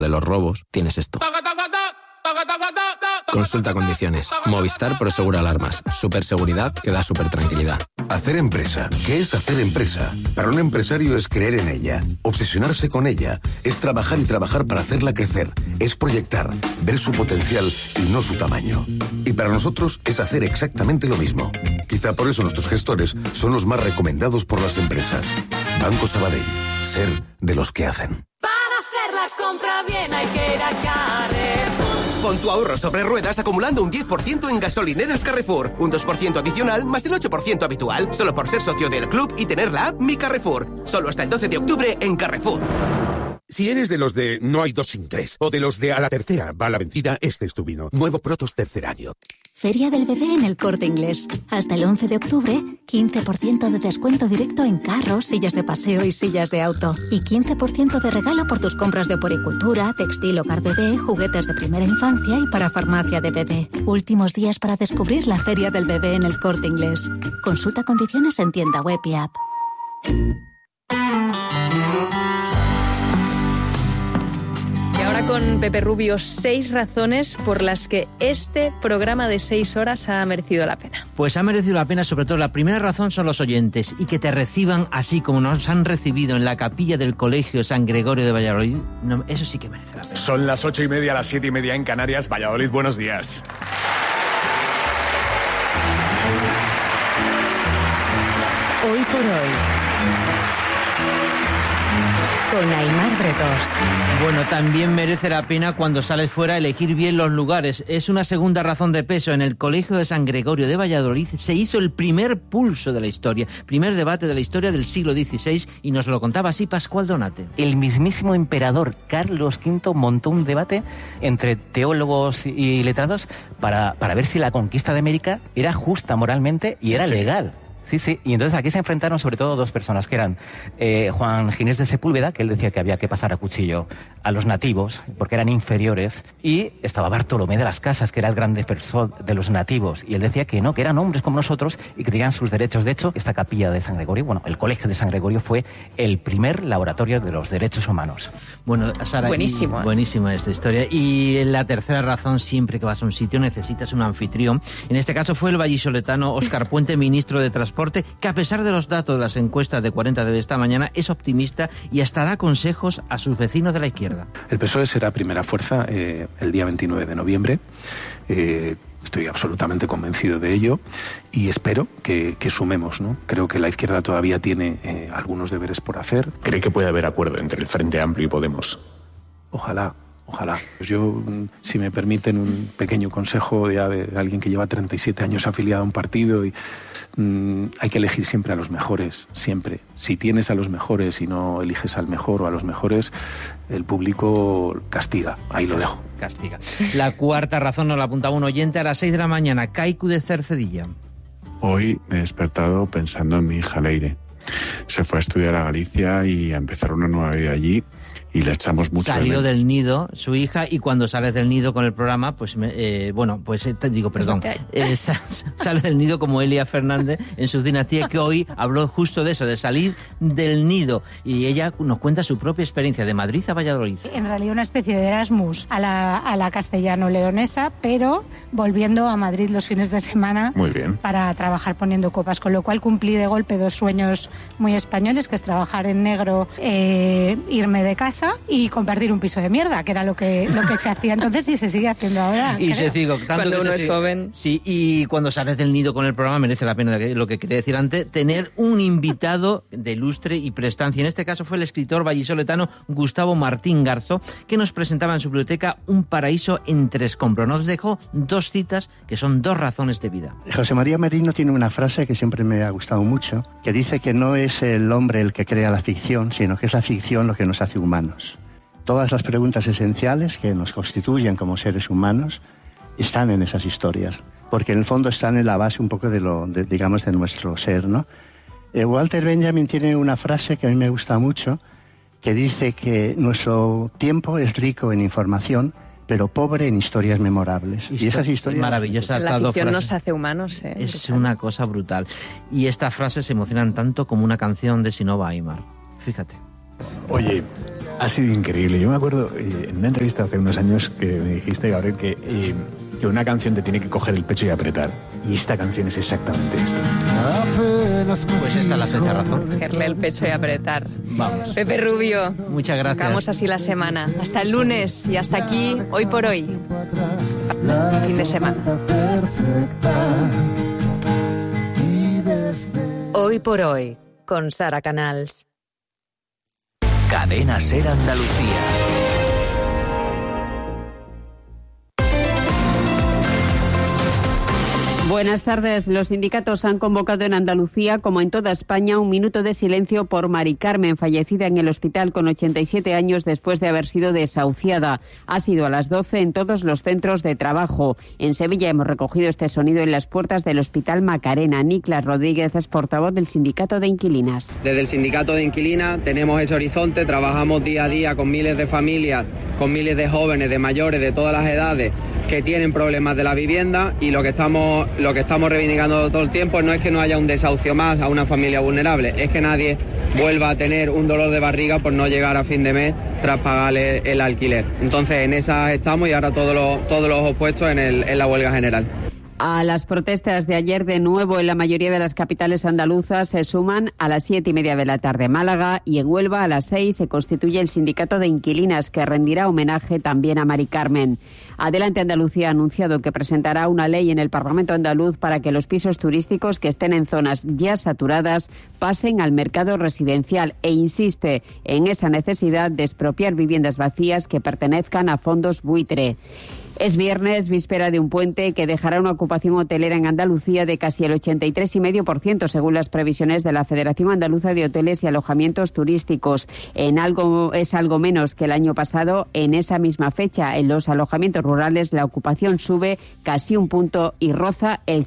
de los robos, tienes esto. Consulta condiciones. Movistar Prosegura Alarmas. Superseguridad que da supertranquilidad. Hacer empresa. ¿Qué es hacer empresa? Para un empresario es creer en ella, obsesionarse con ella, es trabajar y trabajar para hacerla crecer, es proyectar, ver su potencial y no su tamaño. Y para nosotros es hacer exactamente lo mismo. Quizá por eso nuestros gestores son los más recomendados por las empresas. Banco Sabadell. Ser de los que hacen. Para hacer la compra bien hay que ir a Carrefour. Pon tu ahorro sobre ruedas acumulando un 10% en gasolineras Carrefour. Un 2% adicional más el 8% habitual. Solo por ser socio del club y tener la app Mi Carrefour. Solo hasta el 12 de octubre en Carrefour. Si eres de los de no hay dos sin tres, o de los de a la tercera va la vencida, este es tu vino. Nuevo Protos tercer año. Feria del Bebé en El Corte Inglés. Hasta el 11 de octubre, 15% de descuento directo en carros, sillas de paseo y sillas de auto. Y 15% de regalo por tus compras de oporicultura, textil, hogar bebé, juguetes de primera infancia y para farmacia de bebé. Últimos días para descubrir la Feria del Bebé en El Corte Inglés. Consulta condiciones en tienda web y app. Ahora con Pepe Rubio, 6 razones por las que este programa de 6 horas ha merecido la pena. Pues ha merecido la pena, sobre todo la primera razón son los oyentes, y que te reciban así como nos han recibido en la capilla del Colegio San Gregorio de Valladolid, no, eso sí que merece la pena. Son las 8:30, las 7:30 en Canarias. Valladolid, buenos días. Hoy por hoy, con Aimar Bretos. Bueno, también merece la pena cuando sales fuera elegir bien los lugares. Es una segunda razón de peso. En el Colegio de San Gregorio de Valladolid se hizo el primer pulso de la historia, primer debate de la historia del siglo XVI, y nos lo contaba así Pascual Donate. El mismísimo emperador Carlos V montó un debate entre teólogos y letrados para ver si la conquista de América era justa moralmente y era legal. Sí, y entonces aquí se enfrentaron sobre todo dos personas, que eran Juan Ginés de Sepúlveda, que él decía que había que pasar a cuchillo a los nativos, porque eran inferiores, y estaba Bartolomé de las Casas, que era el gran defensor de los nativos, y él decía que no, que eran hombres como nosotros y que tenían sus derechos. De hecho, esta capilla de San Gregorio, bueno, el Colegio de San Gregorio fue el primer laboratorio de los derechos humanos. Bueno, Sara, buenísimo, buenísima esta historia. Y la tercera razón, siempre que vas a un sitio necesitas un anfitrión. En este caso fue el vallisoletano Óscar Puente, ministro de Transporte, que a pesar de los datos de las encuestas de 40 de esta mañana es optimista y hasta da consejos a sus vecinos de la izquierda. El PSOE será primera fuerza el día 29 de noviembre. Estoy absolutamente convencido de ello y espero que sumemos, ¿no? Creo que la izquierda todavía tiene algunos deberes por hacer. ¿Cree que puede haber acuerdo entre el Frente Amplio y Podemos? Ojalá. Yo, si me permiten un pequeño consejo de alguien que lleva 37 años afiliado a un partido, y hay que elegir siempre a los mejores, siempre. Si tienes a los mejores y no eliges al mejor o a los mejores, el público castiga. Ahí lo dejo. Castiga. La cuarta razón nos la apuntaba un oyente a las 6 de la mañana. Kaiku de Cercedilla. Hoy me he despertado pensando en mi hija Leire. Se fue a estudiar a Galicia y a empezar una nueva vida allí, y le echamos mucho. Salió del nido su hija, y cuando sales del nido con el programa, pues sale del nido como Elia Fernández en sus dinastías, que hoy habló justo de eso, de salir del nido, y ella nos cuenta su propia experiencia de Madrid a Valladolid. En realidad una especie de Erasmus a la castellano-leonesa, pero volviendo a Madrid los fines de semana. Muy bien. Para trabajar poniendo copas, con lo cual cumplí de golpe 2 sueños muy españoles, que es trabajar en negro, irme de casa y compartir un piso de mierda, que era lo que se hacía entonces y se sigue haciendo ahora. Y se sigue, tanto cuando que uno se es sigue. joven. Sí, y cuando sales del nido con el programa merece la pena, lo que quería decir antes, tener un invitado de lustre y prestancia. En este caso fue el escritor vallisoletano Gustavo Martín Garzo, que nos presentaba en su biblioteca Un paraíso entre escombros. Nos dejó 2 citas que son 2 razones de vida. José María Merino tiene una frase que siempre me ha gustado mucho, que dice que no es el hombre el que crea la ficción, sino que es la ficción lo que nos hace humanos. Todas las preguntas esenciales que nos constituyen como seres humanos están en esas historias, porque en el fondo están en la base un poco de nuestro ser, ¿no? Walter Benjamin tiene una frase que a mí me gusta mucho, que dice que nuestro tiempo es rico en información, pero pobre en historias memorables. Y esas historias... Maravillosas. La ficción nos hace humanos, Es brutal. Una cosa brutal. Y estas frases se emocionan tanto como una canción de Sinova Aimar. Fíjate. Oye, Ha sido increíble. Yo me acuerdo en una entrevista hace unos años que me dijiste, Gabriel, que una canción te tiene que coger el pecho y apretar. Y esta canción es exactamente esto. Pues esta es la sexta razón. Cogerle el pecho y apretar. Vamos. Pepe Rubio. Muchas gracias. Acabamos así la semana. Hasta el lunes y hasta aquí, hoy por hoy. Fin de semana. Hoy por hoy, con Sara Canals. Cadena SER Andalucía. Buenas tardes. Los sindicatos han convocado en Andalucía, como en toda España, un minuto de silencio por Mari Carmen, fallecida en el hospital con 87 años después de haber sido desahuciada. Ha sido a las 12 en todos los centros de trabajo. En Sevilla hemos recogido este sonido en las puertas del Hospital Macarena. Niklas Rodríguez es portavoz del Sindicato de Inquilinas. Desde el Sindicato de Inquilinas tenemos ese horizonte, trabajamos día a día con miles de familias, con miles de jóvenes, de mayores, de todas las edades, que tienen problemas de la vivienda, y lo que estamos reivindicando todo el tiempo no es que no haya un desahucio más a una familia vulnerable, es que nadie vuelva a tener un dolor de barriga por no llegar a fin de mes tras pagarle el alquiler. Entonces en esa estamos, y ahora todos los ojos puestos en la huelga general. A las protestas de ayer, de nuevo en la mayoría de las capitales andaluzas, se suman a las 7:30 de la tarde Málaga, y en Huelva a las 6 se constituye el Sindicato de Inquilinas, que rendirá homenaje también a Mari Carmen. Adelante Andalucía ha anunciado que presentará una ley en el Parlamento andaluz para que los pisos turísticos que estén en zonas ya saturadas pasen al mercado residencial, e insiste en esa necesidad de expropiar viviendas vacías que pertenezcan a fondos buitre. Es viernes, víspera de un puente que dejará una ocupación hotelera en Andalucía de casi el 83,5%, según las previsiones de la Federación Andaluza de Hoteles y Alojamientos Turísticos. Es algo menos que el año pasado. En esa misma fecha, en los alojamientos rurales, la ocupación sube casi un punto y roza el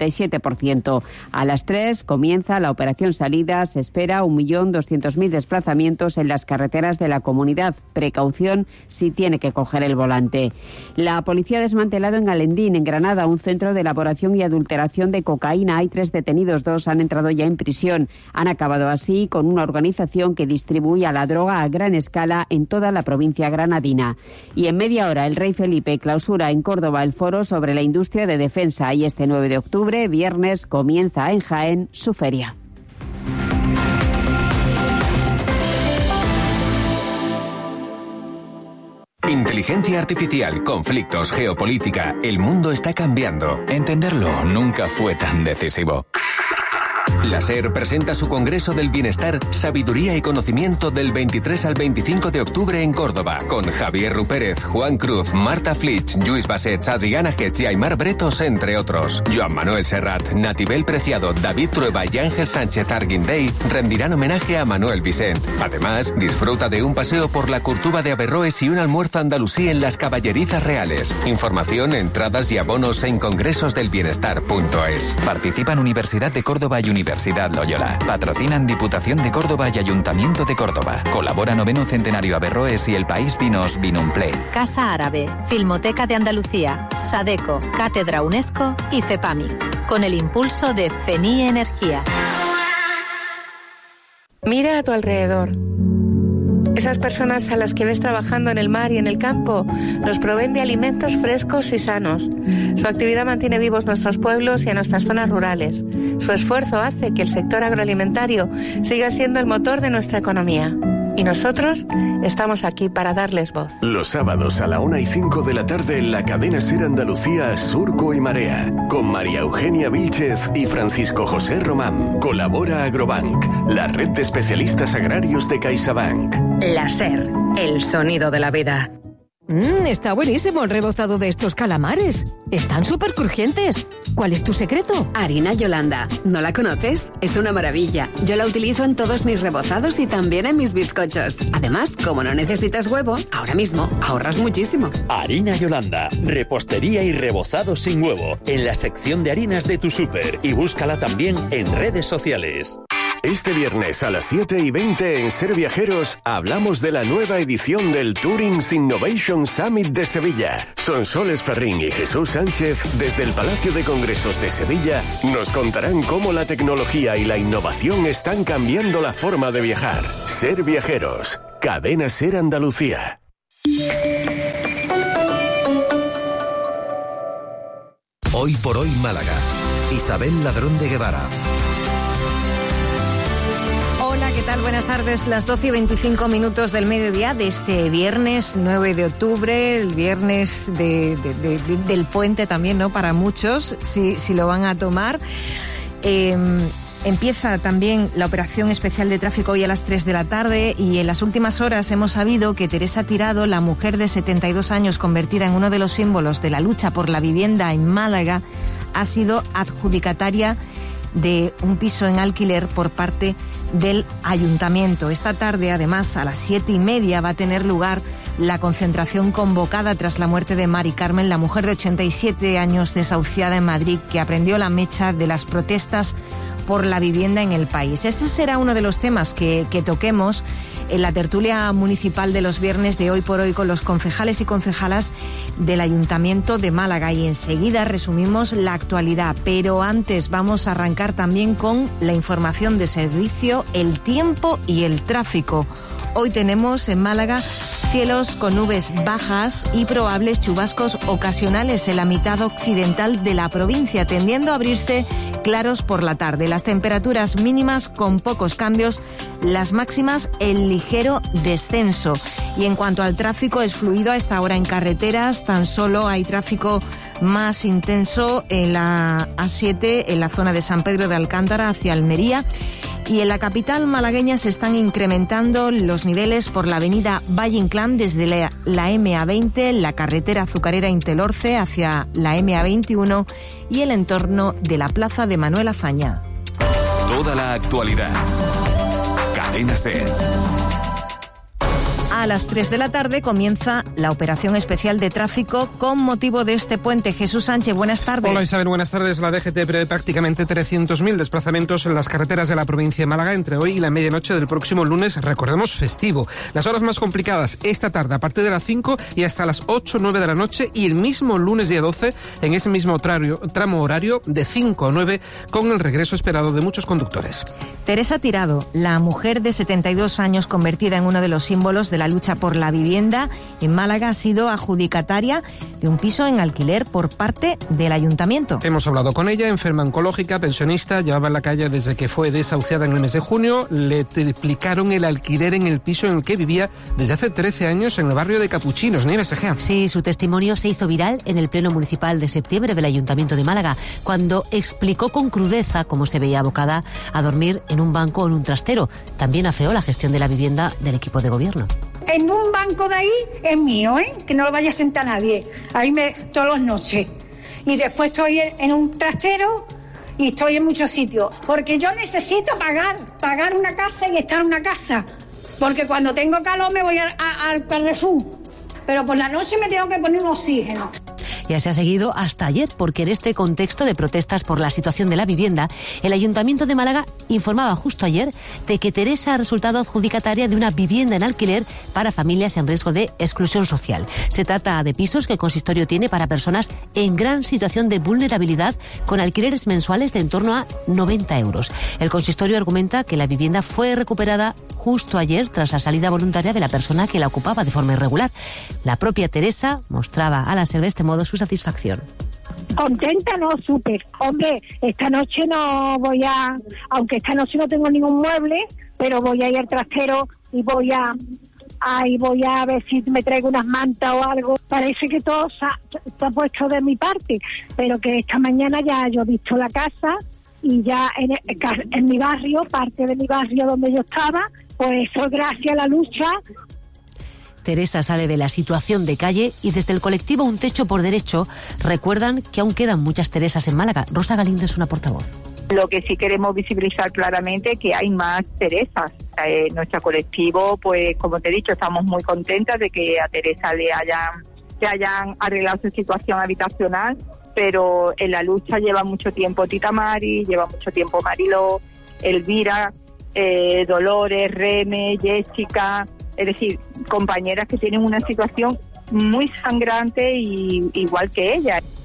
57%. A las 3 comienza la operación salida. Se espera 1.200.000 desplazamientos en las carreteras de la comunidad. Precaución si tiene que coger el volante. La policía ha desmantelado en Alendín, en Granada, un centro de elaboración y adulteración de cocaína. Hay 3 detenidos, 2 han entrado ya en prisión. Han acabado así con una organización que distribuía la droga a gran escala en toda la provincia granadina. Y en media hora, el rey Felipe clausura en Córdoba el foro sobre la industria de defensa, y este 9 de octubre, viernes, comienza en Jaén su feria. Inteligencia artificial, conflictos, geopolítica. El mundo está cambiando. Entenderlo nunca fue tan decisivo. La SER presenta su Congreso del Bienestar, Sabiduría y Conocimiento del 23 al 25 de octubre en Córdoba, con Javier Rupérez, Juan Cruz, Marta Flitsch, Lluís Bassets, Adriana Getz y Aimar Bretos, entre otros. Joan Manuel Serrat, Natibel Preciado, David Trueba y Ángel Sánchez Arguindey rendirán homenaje a Manuel Vicent. Además, disfruta de un paseo por la Curtuba de Averroes y un almuerzo andalusí en las Caballerizas Reales. Información, entradas y abonos en congresosdelbienestar.es. Participan Universidad de Córdoba y Universidad Loyola. Patrocinan Diputación de Córdoba y Ayuntamiento de Córdoba. Colabora 9º Centenario Averroes y El País Vinos Vinumplay. Casa Árabe, Filmoteca de Andalucía, Sadeco, Cátedra UNESCO y FEPAMIC, con el impulso de FENI Energía. Mira a tu alrededor. Esas personas a las que ves trabajando en el mar y en el campo nos proveen de alimentos frescos y sanos. Su actividad mantiene vivos nuestros pueblos y a nuestras zonas rurales. Su esfuerzo hace que el sector agroalimentario siga siendo el motor de nuestra economía. Y nosotros estamos aquí para darles voz. Los sábados a la 1:05 de la tarde en la cadena SER Andalucía, Surco y Marea, con María Eugenia Vílchez y Francisco José Román. Colabora Agrobank, la red de especialistas agrarios de CaixaBank. La SER, el sonido de la vida. Está buenísimo el rebozado de estos calamares. Están súper crujientes. ¿Cuál es tu secreto? Harina Yolanda. ¿No la conoces? Es una maravilla. Yo la utilizo en todos mis rebozados y también en mis bizcochos. Además, como no necesitas huevo, ahora mismo ahorras muchísimo. Harina Yolanda. Repostería y rebozado sin huevo. En la sección de harinas de tu súper. Y búscala también en redes sociales. Este viernes a las 7:20 en Ser Viajeros hablamos de la nueva edición del Tourings Innovation Summit de Sevilla. Sonsoles Ferrín y Jesús Sánchez, desde el Palacio de Congresos de Sevilla, nos contarán cómo la tecnología y la innovación están cambiando la forma de viajar. Ser Viajeros, Cadena Ser Andalucía. Hoy por hoy Málaga. Isabel Ladrón de Guevara. Hola, ¿qué tal? Buenas tardes. Las 12:25 del mediodía de este viernes 9 de octubre, el viernes del puente también, ¿no? Para muchos, si lo van a tomar. Empieza también la operación especial de tráfico hoy a las 3 de la tarde y en las últimas horas hemos sabido que Teresa Tirado, la mujer de 72 años convertida en uno de los símbolos de la lucha por la vivienda en Málaga, ha sido adjudicataria de un piso en alquiler por parte del ayuntamiento. Esta tarde, además, a las 7:30 va a tener lugar la concentración convocada tras la muerte de Mari Carmen, la mujer de 87 años desahuciada en Madrid, que aprendió la mecha de las protestas por la vivienda en el país. Ese será uno de los temas que toquemos en la tertulia municipal de los viernes de Hoy por Hoy con los concejales y concejalas del Ayuntamiento de Málaga, y enseguida resumimos la actualidad. Pero antes vamos a arrancar también con la información de servicio, el tiempo y el tráfico. Hoy tenemos en Málaga cielos con nubes bajas y probables chubascos ocasionales en la mitad occidental de la provincia, tendiendo a abrirse claros por la tarde. Las temperaturas mínimas con pocos cambios, las máximas en ligero descenso. Y en cuanto al tráfico, es fluido a esta hora en carreteras. Tan solo hay tráfico más intenso en la A7, en la zona de San Pedro de Alcántara hacia Almería. Y en la capital malagueña se están incrementando los niveles por la avenida Valle Inclán desde la MA20, la carretera azucarera Intelorce hacia la MA21 y el entorno de la plaza de Manuel Azaña. Toda la actualidad. Cadena Ser. A las 3 de la tarde comienza la operación especial de tráfico con motivo de este puente. Jesús Sánchez, buenas tardes. Hola Isabel, buenas tardes. La DGT prevé prácticamente 300.000 desplazamientos en las carreteras de la provincia de Málaga entre hoy y la medianoche del próximo lunes, recordemos, festivo. Las horas más complicadas esta tarde a partir de las 5 y hasta las 8 o 9 de la noche, y el mismo lunes día 12 en ese mismo tramo horario de 5 a 9 con el regreso esperado de muchos conductores. Teresa Tirado, la mujer de 72 años convertida en uno de los símbolos de la lucha por la vivienda en Málaga, ha sido adjudicataria de un piso en alquiler por parte del ayuntamiento. Hemos hablado con ella, enferma oncológica, pensionista, llevaba en la calle desde que fue desahuciada en el mes de junio. Le triplicaron el alquiler en el piso en el que vivía desde hace 13 años en el barrio de Capuchinos. Nieves Egea. Sí, su testimonio se hizo viral en el pleno municipal de septiembre del Ayuntamiento de Málaga, cuando explicó con crudeza cómo se veía abocada a dormir en un banco o en un trastero. También afeó la gestión de la vivienda del equipo de gobierno. En un banco de ahí es mío, que no lo vaya a sentar nadie. Ahí todas las noches. Y después estoy en un trastero y estoy en muchos sitios. Porque yo necesito pagar una casa y estar en una casa. Porque cuando tengo calor me voy al Carrefour. Pero por la noche me tengo que poner un oxígeno. Y así ha seguido hasta ayer, porque en este contexto de protestas por la situación de la vivienda, el Ayuntamiento de Málaga informaba justo ayer de que Teresa ha resultado adjudicataria de una vivienda en alquiler para familias en riesgo de exclusión social. Se trata de pisos que el consistorio tiene para personas en gran situación de vulnerabilidad, con alquileres mensuales de en torno a 90 euros. El consistorio argumenta que la vivienda fue recuperada justo ayer tras la salida voluntaria de la persona que la ocupaba de forma irregular. La propia Teresa mostraba a la SER de este modo su satisfacción. Contenta, no, súper. Hombre, esta noche no voy a... Aunque esta noche no tengo ningún mueble, pero voy a ir al trastero y voy a ver si me traigo unas mantas o algo. Parece que todo se ha puesto de mi parte, pero que esta mañana ya yo he visto la casa y ya en mi barrio, parte de mi barrio donde yo estaba, pues eso gracias a la lucha. Teresa sale de la situación de calle y desde el colectivo Un Techo por Derecho recuerdan que aún quedan muchas Teresas en Málaga. Rosa Galindo es una portavoz. Lo que sí queremos visibilizar claramente que hay más Teresas. Nuestro colectivo, pues como te he dicho, estamos muy contentas de que a Teresa le hayan arreglado su situación habitacional, pero en la lucha lleva mucho tiempo Tita Mari, lleva mucho tiempo Mariló, Elvira, Dolores, Reme, Jessica, es decir, compañeras que tienen una situación muy sangrante y igual que ella.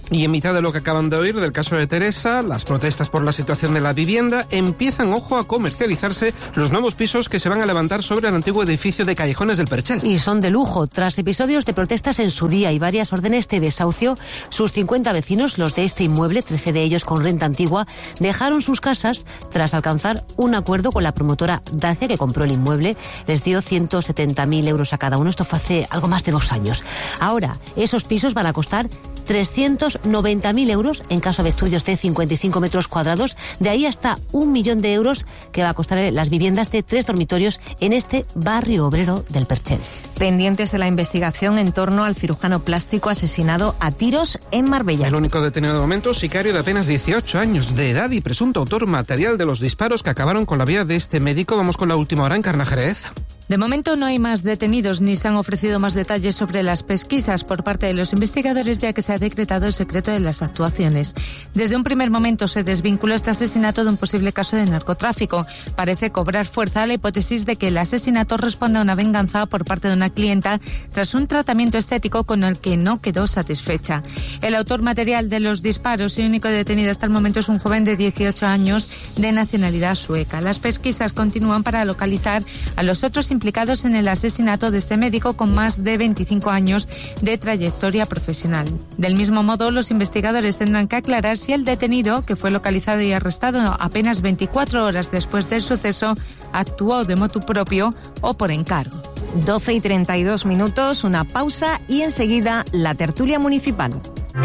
Y en mitad de lo que acaban de oír del caso de Teresa, las protestas por la situación de la vivienda, empiezan, ojo, a comercializarse los nuevos pisos que se van a levantar sobre el antiguo edificio de Callejones del Perchel. Y son de lujo. Tras episodios de protestas en su día y varias órdenes de desahucio, sus 50 vecinos, los de este inmueble, 13 de ellos con renta antigua, dejaron sus casas tras alcanzar un acuerdo con la promotora Dacia, que compró el inmueble. Les dio 170.000 euros a cada uno. Esto fue hace algo más de 2 años. Ahora, esos pisos van a costar 390.000 euros en caso de estudios de 55 metros cuadrados. De ahí hasta 1 millón de euros que va a costar las viviendas de 3 dormitorios en este barrio obrero del Perchel. Pendientes de la investigación en torno al cirujano plástico asesinado a tiros en Marbella. El único detenido de momento, sicario de apenas 18 años de edad y presunto autor material de los disparos que acabaron con la vida de este médico. Vamos con la última hora en Encarna Jerez. De momento no hay más detenidos ni se han ofrecido más detalles sobre las pesquisas por parte de los investigadores, ya que se ha decretado el secreto de las actuaciones. Desde un primer momento se desvinculó este asesinato de un posible caso de narcotráfico. Parece cobrar fuerza la hipótesis de que el asesinato responde a una venganza por parte de una clienta tras un tratamiento estético con el que no quedó satisfecha. El autor material de los disparos y único detenido hasta el momento es un joven de 18 años de nacionalidad sueca. Las pesquisas continúan para localizar a los otros implicados en el asesinato de este médico con más de 25 años de trayectoria profesional. Del mismo modo, los investigadores tendrán que aclarar si el detenido, que fue localizado y arrestado apenas 24 horas después del suceso, actuó de motu propio o por encargo. 12:32, una pausa y enseguida la tertulia municipal.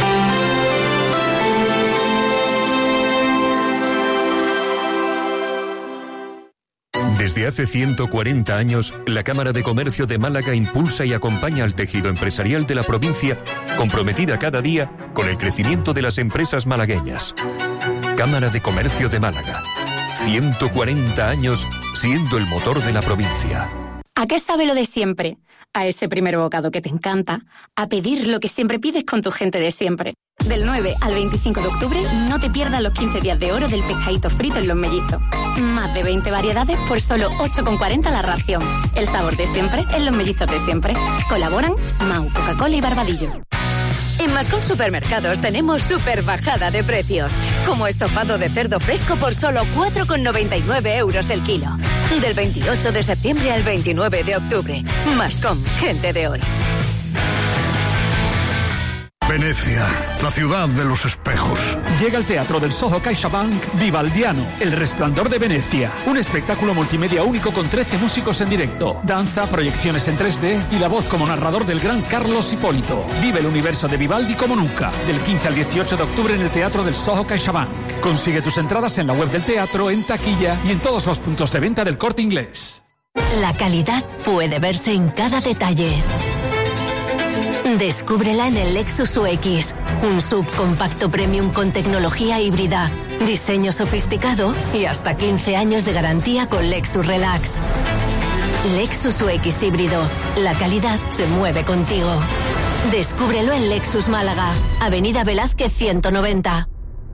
Desde hace 140 años, la Cámara de Comercio de Málaga impulsa y acompaña al tejido empresarial de la provincia, comprometida cada día con el crecimiento de las empresas malagueñas. Cámara de Comercio de Málaga. 140 años siendo el motor de la provincia. ¿A qué sabe lo de siempre? A ese primer bocado que te encanta, a pedir lo que siempre pides con tu gente de siempre. Del 9 al 25 de octubre no te pierdas los 15 días de oro del pescadito frito en Los Mellizos. Más de 20 variedades por solo 8,40 la ración. El sabor de siempre en Los Mellizos de siempre. Colaboran Mau, Coca-Cola y Barbadillo. En Mascom Supermercados tenemos super bajada de precios, como estofado de cerdo fresco por solo 4,99 euros el kilo. Del 28 de septiembre al 29 de octubre. Mascom, gente de oro. Venecia, la ciudad de los espejos. Llega al Teatro del Soho CaixaBank Vivaldiano, El Resplandor de Venecia. Un espectáculo multimedia único con 13 músicos en directo, danza, proyecciones en 3D y la voz como narrador del gran Carlos Hipólito. Vive el universo de Vivaldi como nunca. Del 15 al 18 de octubre en el Teatro del Soho CaixaBank. Consigue tus entradas en la web del teatro, en taquilla y en todos los puntos de venta del Corte Inglés. La calidad puede verse en cada detalle. Descúbrela en el Lexus UX, un subcompacto premium con tecnología híbrida, diseño sofisticado y hasta 15 años de garantía con Lexus Relax. Lexus UX híbrido, la calidad se mueve contigo. Descúbrelo en Lexus Málaga, Avenida Velázquez 190.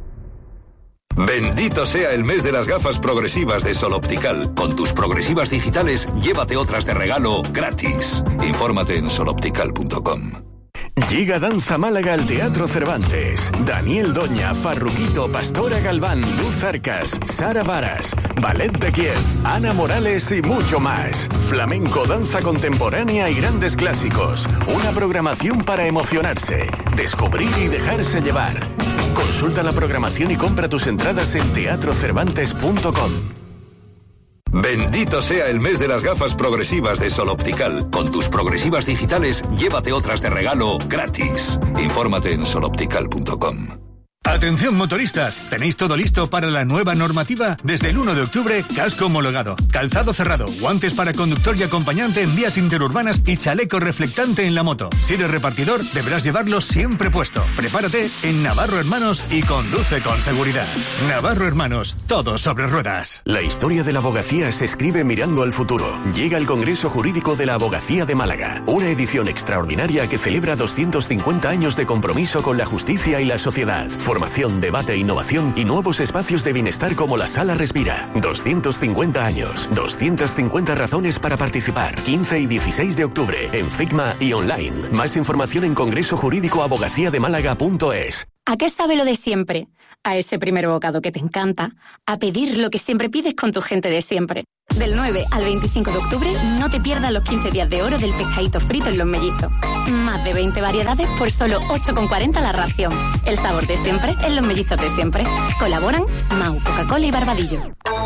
Bendito sea el mes de las gafas progresivas de Sol Optical. Con tus progresivas digitales, llévate otras de regalo gratis. Infórmate en soloptical.com. Llega Danza Málaga al Teatro Cervantes. Daniel Doña, Farruquito, Pastora Galván, Luz Arcas, Sara Varas, Ballet de Kiev, Ana Morales y mucho más. Flamenco, danza contemporánea y grandes clásicos. Una programación para emocionarse, descubrir y dejarse llevar. Consulta la programación y compra tus entradas en teatrocervantes.com. Bendito sea el mes de las gafas progresivas de Sol Optical. Con tus progresivas digitales, llévate otras de regalo gratis. Infórmate en soloptical.com. Atención motoristas, ¿tenéis todo listo para la nueva normativa? Desde el 1 de octubre, casco homologado, calzado cerrado, guantes para conductor y acompañante en vías interurbanas y chaleco reflectante en la moto. Si eres repartidor, deberás llevarlo siempre puesto. Prepárate en Navarro Hermanos y conduce con seguridad. Navarro Hermanos, todo sobre ruedas. La historia de la abogacía se escribe mirando al futuro. Llega el Congreso Jurídico de la Abogacía de Málaga, una edición extraordinaria que celebra 250 años de compromiso con la justicia y la sociedad. Formación, debate, innovación y nuevos espacios de bienestar como la Sala Respira. 250 años, 250 razones para participar. 15 y 16 de octubre en Figma y online. Más información en congresojurídicoabogaciademálaga.es. ¿A qué sabe lo de siempre? A ese primer bocado que te encanta, a pedir lo que siempre pides con tu gente de siempre. Del 9 al 25 de octubre no te pierdas los 15 días de oro del pescadito frito en Los Mellizos. Más de 20 variedades por solo 8,40 la ración. El sabor de siempre en Los Mellizos de siempre. Colaboran Mau, Coca-Cola y Barbadillo.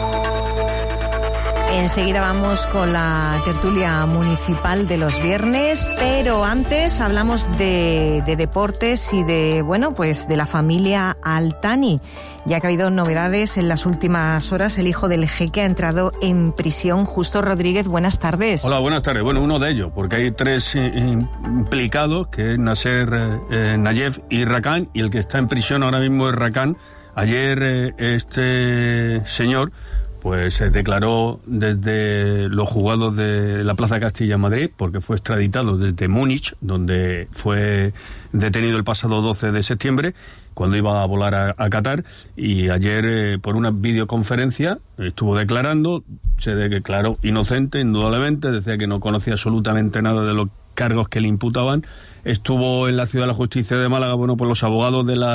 Enseguida vamos con la tertulia municipal de los viernes, pero antes hablamos de deportes y de, bueno, pues de la familia Altani, ya que ha habido novedades en las últimas horas. El hijo del jeque ha entrado en prisión. Justo Rodríguez, buenas tardes. Hola, buenas tardes. Bueno, uno de ellos, porque hay 3 implicados, que es Nasser, Nayef y Rakan, y el que está en prisión ahora mismo es Rakan. Ayer este señor pues se declaró desde los juzgados de la Plaza Castilla en Madrid, porque fue extraditado desde Múnich, donde fue detenido el pasado 12 de septiembre, cuando iba a volar a Qatar, y ayer por una videoconferencia estuvo declarando, se declaró inocente, indudablemente, decía que no conocía absolutamente nada de los cargos que le imputaban. Estuvo en la Ciudad de la Justicia de Málaga, bueno, por los abogados de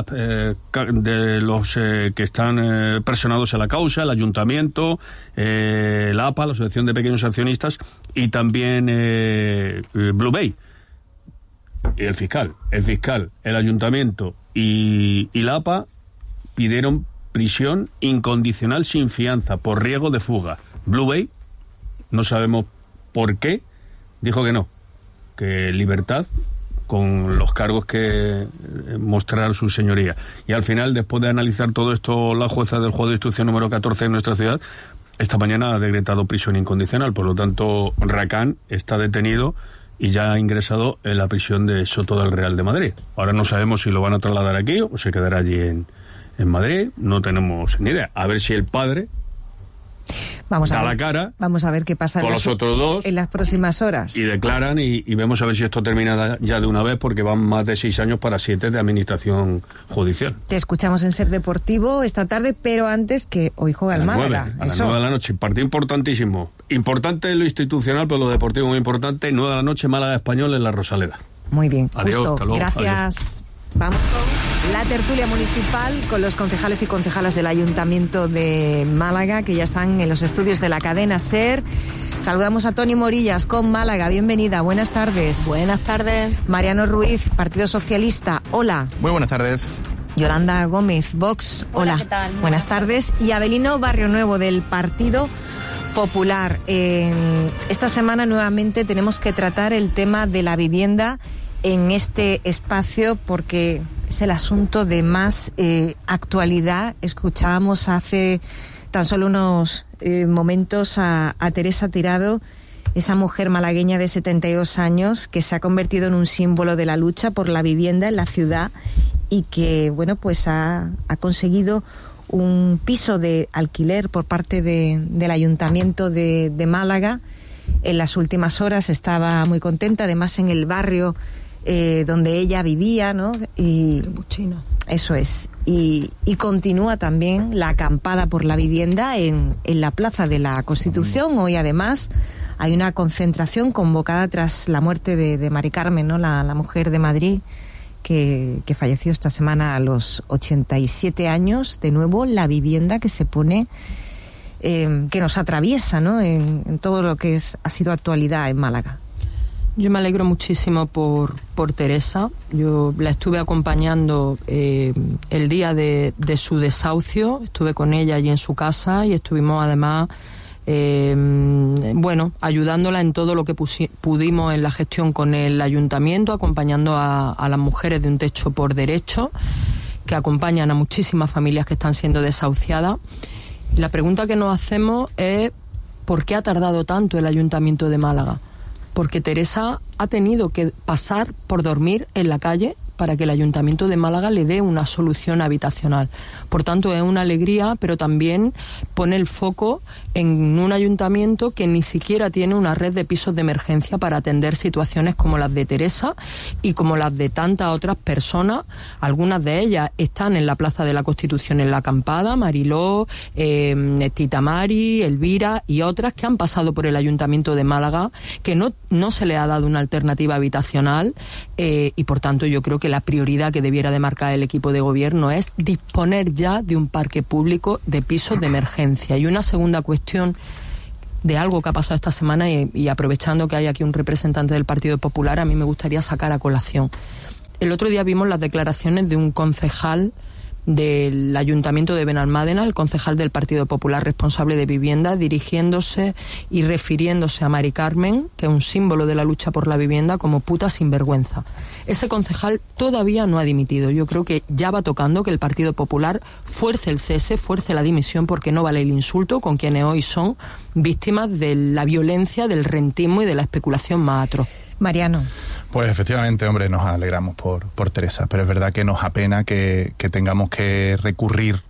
los que están personados en la causa, el Ayuntamiento, la APA, la Asociación de Pequeños Accionistas, y también Blue Bay, y el fiscal, el Ayuntamiento y la APA pidieron prisión incondicional sin fianza por riesgo de fuga. Blue Bay, no sabemos por qué, dijo que no, que libertad con los cargos que mostrará su señoría. Y al final, después de analizar todo esto, la jueza del Juzgado de Instrucción número 14 de nuestra ciudad, esta mañana ha decretado prisión incondicional. Por lo tanto, Rakan está detenido y ya ha ingresado en la prisión de Soto del Real de Madrid. Ahora no sabemos si lo van a trasladar aquí o se quedará allí en Madrid. No tenemos ni idea. A ver si el padre vamos da la cara, vamos a ver qué pasa con los otros dos en las próximas horas. Y declaran y vemos a ver si esto termina ya de una vez, porque van más de 6 años para 7 de administración judicial. Te escuchamos en Ser Deportivo esta tarde, pero antes, que hoy juega el Málaga. A las 9 de la noche, partido importantísimo. Importante en lo institucional, pero lo deportivo muy importante. 9 de la noche, Málaga Español en la Rosaleda. Muy bien, adiós, justo. hasta luego, gracias. Adiós. Vamos con la tertulia municipal, con los concejales y concejalas del Ayuntamiento de Málaga, que ya están en los estudios de la cadena SER. Saludamos a Toni Morillas con Málaga. Bienvenida, buenas tardes. Buenas tardes. Mariano Ruiz, Partido Socialista. Hola. Muy buenas tardes. Yolanda Gómez, Vox. Hola. ¿Qué tal? Buenas tardes. Y Avelino Barrio Nuevo, del Partido Popular. Esta semana nuevamente tenemos que tratar el tema de la vivienda en este espacio, porque es el asunto de más actualidad. Escuchábamos hace tan solo unos momentos a Teresa Tirado, esa mujer malagueña de 72 años que se ha convertido en un símbolo de la lucha por la vivienda en la ciudad y que, bueno, pues ha conseguido un piso de alquiler por parte del Ayuntamiento de Málaga. En las últimas horas estaba muy contenta, además en el barrio donde ella vivía, ¿no? Y eso es. Y continúa también la acampada por la vivienda en la Plaza de la Constitución. Hoy, además, hay una concentración convocada tras la muerte de Mari Carmen, ¿no? La mujer de Madrid que falleció esta semana a los 87 años. De nuevo, la vivienda que se pone, que nos atraviesa, ¿no? En todo lo que ha sido actualidad en Málaga. Yo me alegro muchísimo por Teresa. Yo la estuve acompañando el día de su desahucio. Estuve con ella allí en su casa y estuvimos además ayudándola en todo lo que pudimos en la gestión con el Ayuntamiento, acompañando a las mujeres de Un Techo por Derecho, que acompañan a muchísimas familias que están siendo desahuciadas. Y la pregunta que nos hacemos es ¿por qué ha tardado tanto el Ayuntamiento de Málaga? Porque Teresa ha tenido que pasar por dormir en la calle para que el Ayuntamiento de Málaga le dé una solución habitacional. Por tanto, es una alegría, pero también pone el foco en un ayuntamiento que ni siquiera tiene una red de pisos de emergencia para atender situaciones como las de Teresa y como las de tantas otras personas. Algunas de ellas están en la Plaza de la Constitución en la acampada, Mariló, Tita Mari, Elvira y otras que han pasado por el Ayuntamiento de Málaga, que no se le ha dado una alternativa habitacional y por tanto yo creo que que la prioridad que debiera de marcar el equipo de gobierno es disponer ya de un parque público de pisos de emergencia. Y una segunda cuestión de algo que ha pasado esta semana, y aprovechando que hay aquí un representante del Partido Popular, a mí me gustaría sacar a colación. El otro día vimos las declaraciones de un concejal del Ayuntamiento de Benalmádena, el concejal del Partido Popular responsable de vivienda, dirigiéndose y refiriéndose a Mari Carmen, que es un símbolo de la lucha por la vivienda, como puta sinvergüenza. Ese concejal todavía no ha dimitido. Yo creo que ya va tocando que el Partido Popular fuerce el cese, fuerce la dimisión, porque no vale el insulto con quienes hoy son víctimas de la violencia, del rentismo y de la especulación más atroz. Mariano. Pues efectivamente, hombre, nos alegramos por Teresa, pero es verdad que nos apena que tengamos que recurrir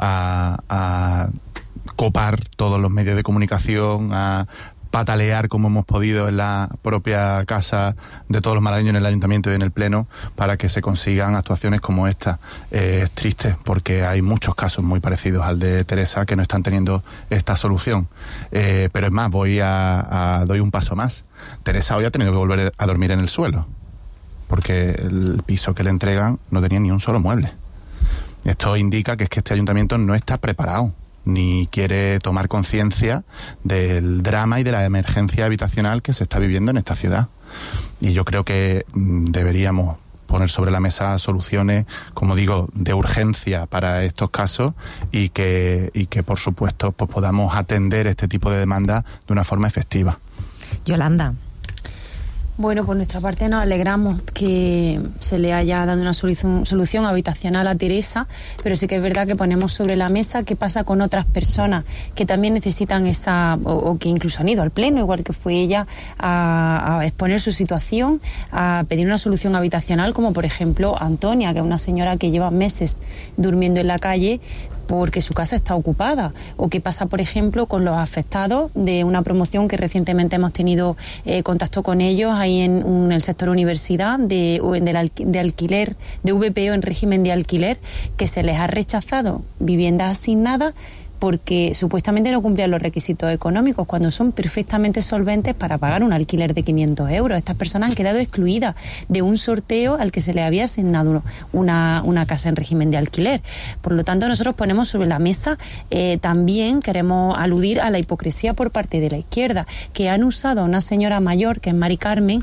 a copar todos los medios de comunicación, a patalear como hemos podido en la propia casa de todos los malagueños, en el ayuntamiento y en el pleno, para que se consigan actuaciones como esta. Es triste porque hay muchos casos muy parecidos al de Teresa que no están teniendo esta solución. Pero es más, doy un paso más. Teresa hoy ha tenido que volver a dormir en el suelo porque el piso que le entregan no tenía ni un solo mueble. Esto indica que es que este ayuntamiento no está preparado ni quiere tomar conciencia del drama y de la emergencia habitacional que se está viviendo en esta ciudad. Y yo creo que deberíamos poner sobre la mesa soluciones, como digo, de urgencia para estos casos y que por supuesto, pues podamos atender este tipo de demandas de una forma efectiva. Yolanda. Bueno, por nuestra parte nos alegramos que se le haya dado una solución habitacional a Teresa, pero sí que es verdad que ponemos sobre la mesa qué pasa con otras personas que también necesitan o que incluso han ido al pleno, igual que fue ella, a exponer su situación, a pedir una solución habitacional, como por ejemplo Antonia, que es una señora que lleva meses durmiendo en la calle porque su casa está ocupada. O qué pasa, por ejemplo, con los afectados de una promoción que recientemente hemos tenido contacto con ellos ahí en el sector universidad de alquiler, de VPO en régimen de alquiler, que se les ha rechazado viviendas asignadas porque supuestamente no cumplían los requisitos económicos, cuando son perfectamente solventes para pagar un alquiler de 500 euros. Estas personas han quedado excluidas de un sorteo al que se les había asignado una casa en régimen de alquiler. Por lo tanto, nosotros ponemos sobre la mesa, también queremos aludir a la hipocresía por parte de la izquierda, que han usado a una señora mayor, que es Mari Carmen,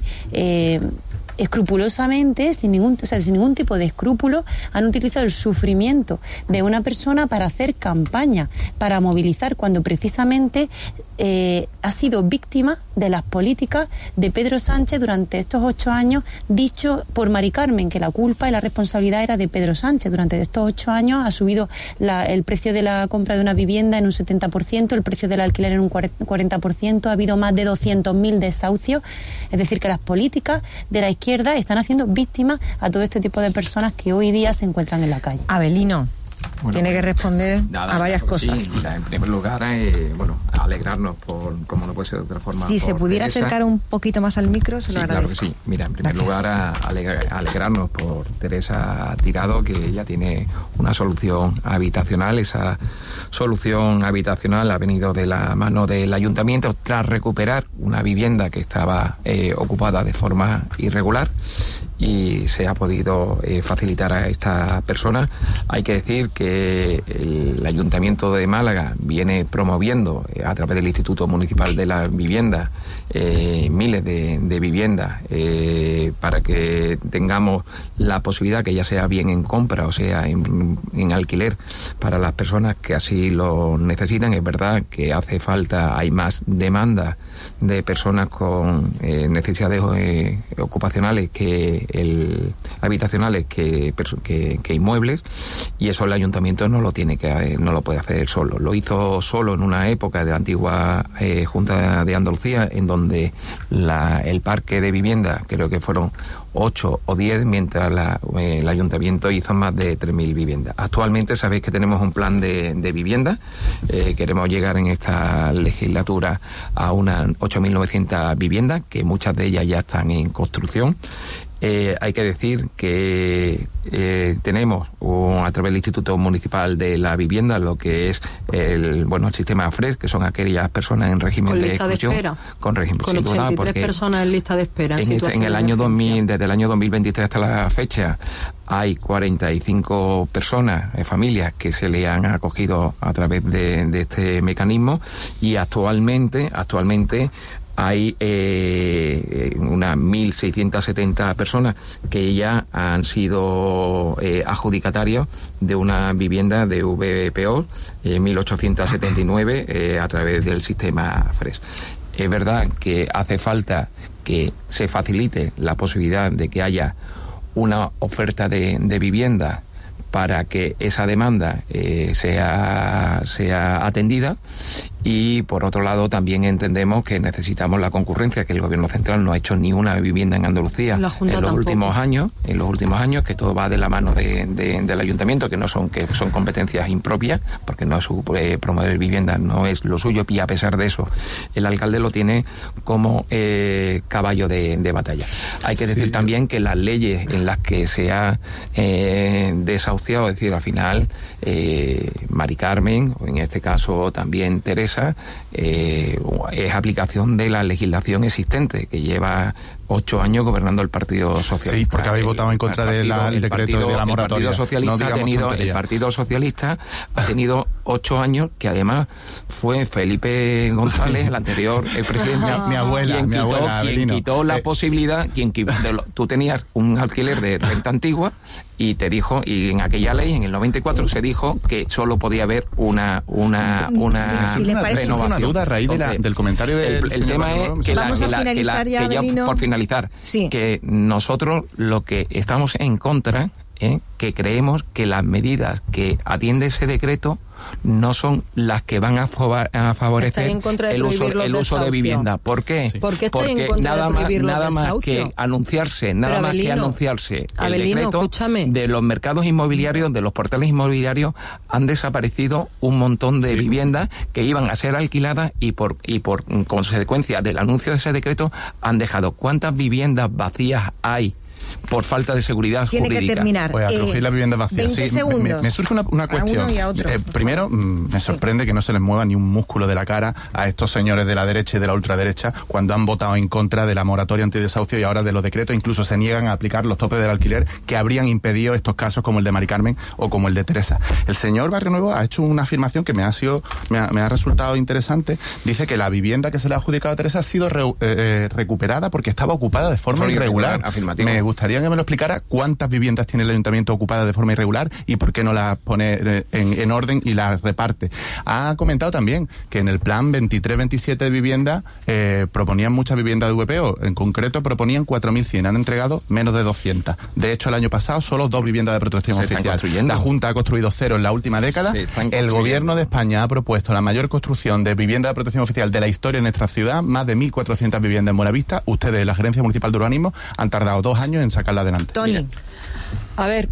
escrupulosamente, sin ningún tipo de escrúpulo, han utilizado el sufrimiento de una persona para hacer campaña, para movilizar, cuando precisamente ha sido víctima de las políticas de Pedro Sánchez durante estos 8 años, dicho por Mari Carmen, que la culpa y la responsabilidad era de Pedro Sánchez. Durante estos 8 años ha subido el precio de la compra de una vivienda en un 70%, el precio del alquiler en un 40%, ha habido más de 200.000 desahucios. Es decir, que las políticas de la izquierda están haciendo víctimas a todo este tipo de personas que hoy día se encuentran en la calle. Abelino. Bueno, tiene que responder a varias cosas. Sí, mira, en primer lugar, alegrarnos por, como no puede ser de otra forma. Si se pudiera Teresa acercar un poquito más al micro, se lo agradezco. Claro que sí. Mira, en primer lugar, alegrarnos por Teresa Tirado, que ella tiene una solución habitacional. Esa solución habitacional ha venido de la mano del ayuntamiento tras recuperar una vivienda que estaba ocupada de forma irregular, y se ha podido facilitar a esta persona. Hay que decir que el Ayuntamiento de Málaga viene promoviendo a través del Instituto Municipal de la Vivienda miles de viviendas para que tengamos la posibilidad, que ya sea bien en compra o sea en alquiler, para las personas que así lo necesitan. Es verdad que hace falta, hay más demanda de personas con necesidades ocupacionales habitacionales que inmuebles, y eso el ayuntamiento no lo puede hacer solo. Lo hizo solo en una época de la antigua Junta de Andalucía, en donde el parque de vivienda creo que fueron 8 o 10, mientras el ayuntamiento hizo más de 3.000 viviendas. Actualmente sabéis que tenemos un plan de vivienda. Queremos llegar en esta legislatura a unas 8.900 viviendas, que muchas de ellas ya están en construcción. Hay que decir que tenemos a través del Instituto Municipal de la Vivienda lo que es el sistema FRES, que son aquellas personas en régimen de exclusión, con régimen con 83 personas en lista de espera. En el año 2000, desde el año 2023 hasta la fecha, hay 45 personas, familias que se le han acogido a través de este mecanismo, y actualmente hay unas 1.670 personas que ya han sido adjudicatarios de una vivienda de VPO, 1.879 a través del sistema FRES. Es verdad que hace falta que se facilite la posibilidad de que haya una oferta de vivienda para que esa demanda sea atendida, y por otro lado también entendemos que necesitamos la concurrencia, que el gobierno central no ha hecho ni una vivienda en Andalucía en los últimos años, que todo va de la mano del ayuntamiento, que son competencias impropias, porque no es su promover vivienda, no es lo suyo, y a pesar de eso el alcalde lo tiene como caballo de batalla. Hay que decir también que las leyes en las que se ha desahuciado, es decir, al final Mari Carmen, o en este caso también Teresa, es aplicación de la legislación existente, que lleva 8 años gobernando el Partido Socialista. Sí, porque habéis votado en contra del decreto de la moratoria. El Partido Socialista ha tenido 8 años, que además fue Felipe González, el anterior presidente, mi abuela, quien quitó la posibilidad, tú tenías un alquiler de renta antigua, y te dijo, y en aquella ley, en el 94, se dijo que solo podía haber una renovación. Una duda a raíz del comentario del el tema es que por finalizar, que nosotros lo que estamos en contra, que creemos que las medidas que atiende ese decreto no son las que van a favorecer el uso de vivienda. ¿Por qué? Porque nada más que anunciarse el decreto de los mercados inmobiliarios, de los portales inmobiliarios, han desaparecido un montón de viviendas que iban a ser alquiladas, y por consecuencia del anuncio de ese decreto han dejado. ¿Cuántas viviendas vacías hay por falta de seguridad jurídica? Tiene que terminar. Pues acoger la vivienda vacía. 20 segundos. Me surge una cuestión. Primero, me sorprende que no se les mueva ni un músculo de la cara a estos señores de la derecha y de la ultraderecha cuando han votado en contra de la moratoria antidesahucio y ahora de los decretos. Incluso se niegan a aplicar los topes del alquiler que habrían impedido estos casos como el de Mari Carmen o como el de Teresa. El señor Barrionuevo ha hecho una afirmación que me ha resultado interesante. Dice que la vivienda que se le ha adjudicado a Teresa ha sido recuperada porque estaba ocupada de forma irregular. Afirmativo. Me gustaría que me lo explicara cuántas viviendas tiene el ayuntamiento ocupadas de forma irregular y por qué no las pone en orden y las reparte. Ha comentado también que en el plan 23-27 de vivienda proponían muchas viviendas de VPO. En concreto proponían 4.100, han entregado menos de 200. De hecho, el año pasado solo 2 viviendas de protección oficial. La Junta ha construido 0 en la última década. El gobierno de España ha propuesto la mayor construcción de vivienda de protección oficial de la historia en nuestra ciudad, más de 1.400 viviendas en Buenavista. Ustedes, la Gerencia Municipal de Urbanismo, han tardado 2 años en sacarla adelante. Tony. A ver,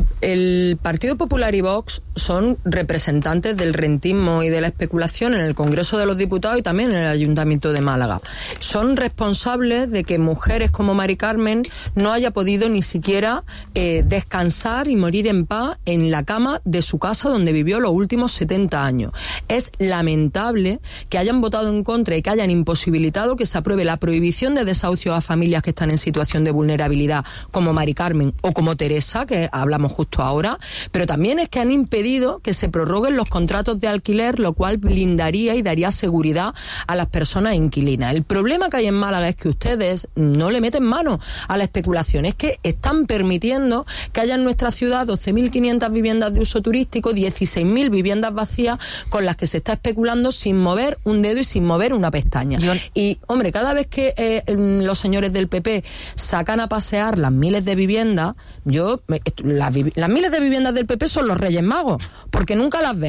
el Partido Popular y Vox son representantes del rentismo y de la especulación en el Congreso de los Diputados y también en el Ayuntamiento de Málaga. Son responsables de que mujeres como Mari Carmen no haya podido ni siquiera descansar y morir en paz en la cama de su casa donde vivió los últimos 70 años. Es lamentable que hayan votado en contra y que hayan imposibilitado que se apruebe la prohibición de desahucio a familias que están en situación de vulnerabilidad, como Mari Carmen o como Teresa, que hablamos justo ahora, pero también es que han impedido que se prorroguen los contratos de alquiler, lo cual blindaría y daría seguridad a las personas inquilinas. El problema que hay en Málaga es que ustedes no le meten mano a la especulación, es que están permitiendo que haya en nuestra ciudad 12.500 viviendas de uso turístico, 16.000 viviendas vacías con las que se está especulando sin mover un dedo y sin mover una pestaña. Y, hombre, cada vez que los señores del PP sacan a pasear las miles de viviendas, las miles de viviendas del PP son los Reyes Magos, porque nunca las vemos.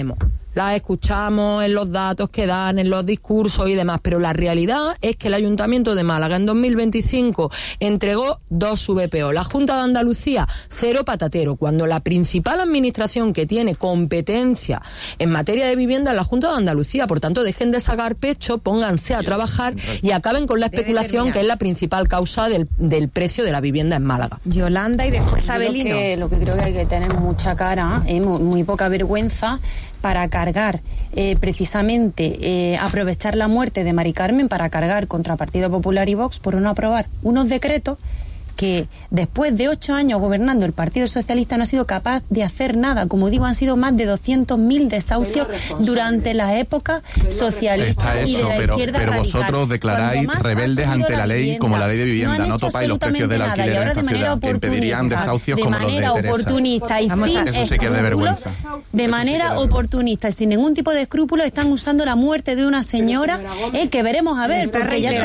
las escuchamos en los datos que dan, en los discursos y demás, pero la realidad es que el Ayuntamiento de Málaga en 2025 entregó 2 VPO. La Junta de Andalucía, 0 patatero, cuando la principal administración que tiene competencia en materia de vivienda es la Junta de Andalucía. Por tanto, dejen de sacar pecho, pónganse a trabajar y acaben con la especulación, que es la principal causa del precio de la vivienda en Málaga. Yolanda y después Abelino. Lo que creo que hay que tener mucha cara, muy poca vergüenza, para cargar precisamente aprovechar la muerte de Mari Carmen para cargar contra Partido Popular y Vox por no aprobar unos decretos que después de 8 años gobernando el Partido Socialista no ha sido capaz de hacer nada. Como digo, han sido más de 200.000 desahucios durante la época socialista y de la izquierda pero radical. Vosotros declaráis rebeldes ante la ley como la ley de vivienda, no topáis los precios del alquiler en esta ciudad, que impedirían desahucios como los de Teresa. Oportunista y sin eso sí que es de vergüenza. De manera oportunista y sin ningún tipo de escrúpulos están usando la muerte de una señora que veremos a ver,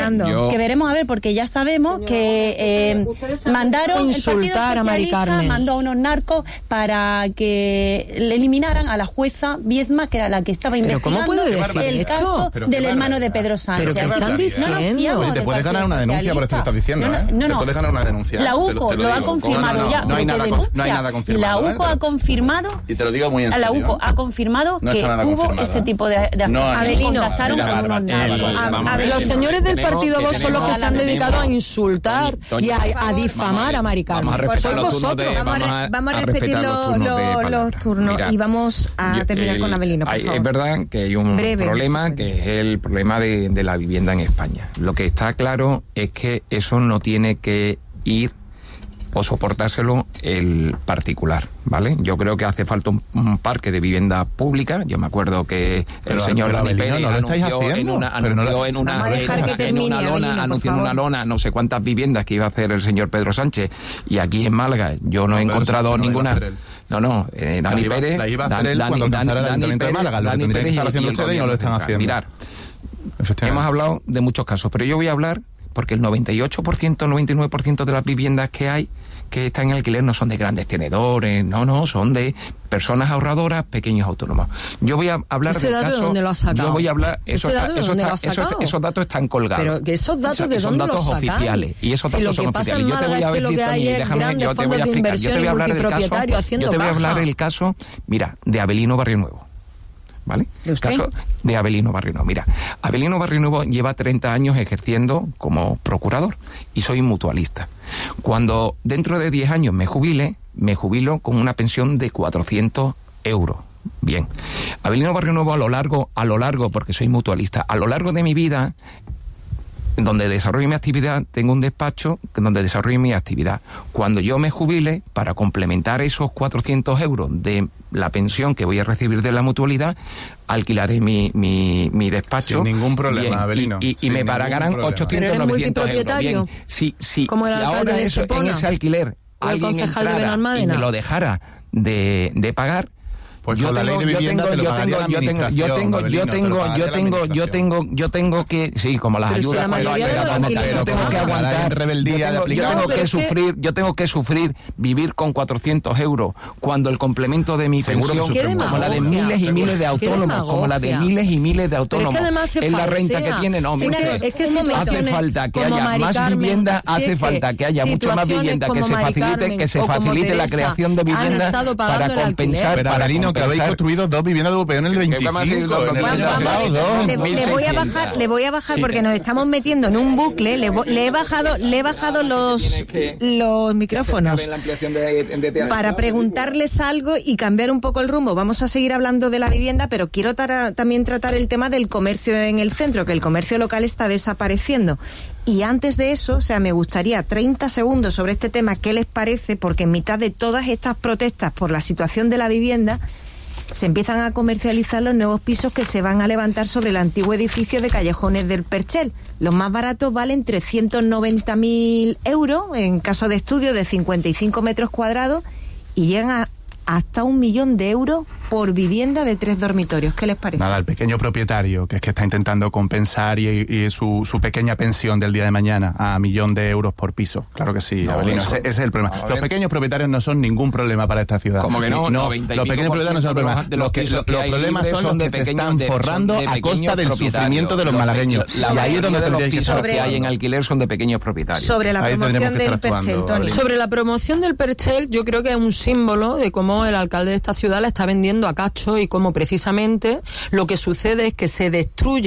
porque ya sabemos que mandaron insultar a Mari Carmen, mandó a unos narcos para que le eliminaran a la jueza Viezma, que era la que estaba investigando el caso del hermano de Pedro Sánchez. ¿Pero qué están diciendo? Te puedes ganar una denuncia por esto que estás diciendo, No. Te puedes ganar una denuncia. La UCO lo ha confirmado ya. No hay nada confirmado. La UCO ha confirmado. Y te lo digo muy en serio. La UCO ha confirmado que hubo ese tipo de acciones. Contactaron con unos narcos. Los señores del Partido Vox son los que se han dedicado a insultar y a difamar a Mari Carmen. Vamos a repetir los turnos. Mira, y vamos a terminar con Abelino, por favor. Es verdad que hay un problema, que es el problema de la vivienda en España. Lo que está claro es que eso no tiene que ir o soportárselo el particular, ¿vale? Yo creo que hace falta un parque de vivienda pública. Yo me acuerdo que el señor Dani Pérez anunció en una lona no sé cuántas viviendas que iba a hacer el señor Pedro Sánchez, y aquí en Málaga yo no he encontrado ninguna. Dani Pérez la iba a hacer él cuando alcanzara el Ayuntamiento de Málaga. Lo que tendrían que estar haciendo ustedes y no lo están haciendo. Mirar, hemos hablado de muchos casos, pero yo voy a hablar porque el 98%, 99% de las viviendas que hay que están en alquiler no son de grandes tenedores, son de personas ahorradoras, pequeños autónomos. Yo voy a hablar del caso. ¿Ese dato de dónde lo has sacado? Yo voy a hablar. Esos datos están colgados. Pero que esos datos de dónde los sacan. Oficiales. Y esos datos son oficiales. Yo te voy a decir, yo te voy a explicar. Yo te voy a hablar del caso. Mira, de Avelino Barrio Nuevo. ¿Vale? El caso de Avelino Barrio Nuevo. Mira, Avelino Barrio Nuevo lleva 30 años ejerciendo como procurador y soy mutualista. Cuando dentro de 10 años me jubilo con una pensión de 400 euros. Bien. Avelino Barrio Nuevo a lo largo, porque soy mutualista, a lo largo de mi vida, donde desarrollo mi actividad, tengo un despacho donde desarrollo mi actividad. Cuando yo me jubile, para complementar esos 400 euros de la pensión que voy a recibir de la mutualidad, alquilaré mi despacho. Sin ningún problema, Avelino. Y me pagarán 800, 900 euros. Bien, si ahora en ese alquiler alguien entrara y me lo dejara de pagar, pues yo tengo que, sí, como las ayudas, yo tengo que sufrir vivir con 400 euros cuando el complemento de mi pensión, como la de miles y miles de autónomos, es la renta que tienen. No, hace falta que haya más vivienda, hace falta que haya mucho más vivienda, que se facilite la creación de vivienda para compensar. Que habéis construido 2 viviendas de VPO en el 25. Le voy a bajar porque nos estamos metiendo en un bucle. Le he bajado los micrófonos para preguntarles algo y cambiar un poco el rumbo. Vamos a seguir hablando de la vivienda, pero quiero también tratar el tema del comercio en el centro, que el comercio local está desapareciendo. Y antes de eso, me gustaría 30 segundos sobre este tema, ¿qué les parece? Porque en mitad de todas estas protestas por la situación de la vivienda, se empiezan a comercializar los nuevos pisos que se van a levantar sobre el antiguo edificio de Callejones del Perchel. Los más baratos valen 390.000 euros, en caso de estudio de 55 metros cuadrados, y llegan hasta 1 millón de euros por vivienda de 3 dormitorios. ¿Qué les parece? Nada, el pequeño propietario, que es que está intentando compensar y su pequeña pensión del día de mañana a 1 millón de euros por piso. Claro que sí, Abelino, ese es el problema. Los pequeños propietarios no son ningún problema para esta ciudad. ¿Cómo que no? Los pequeños propietarios no son el problema. Los problemas son los que se están forrando a costa del sufrimiento de los malagueños. Y ahí es donde tendríais que estar. Los pisos que hay en alquiler son de pequeños propietarios. Sobre la promoción del Perchel, Tony. Sobre la promoción del Perchel, yo creo que es un símbolo de cómo el alcalde de esta ciudad la está vendiendo a cacho y cómo precisamente lo que sucede es que se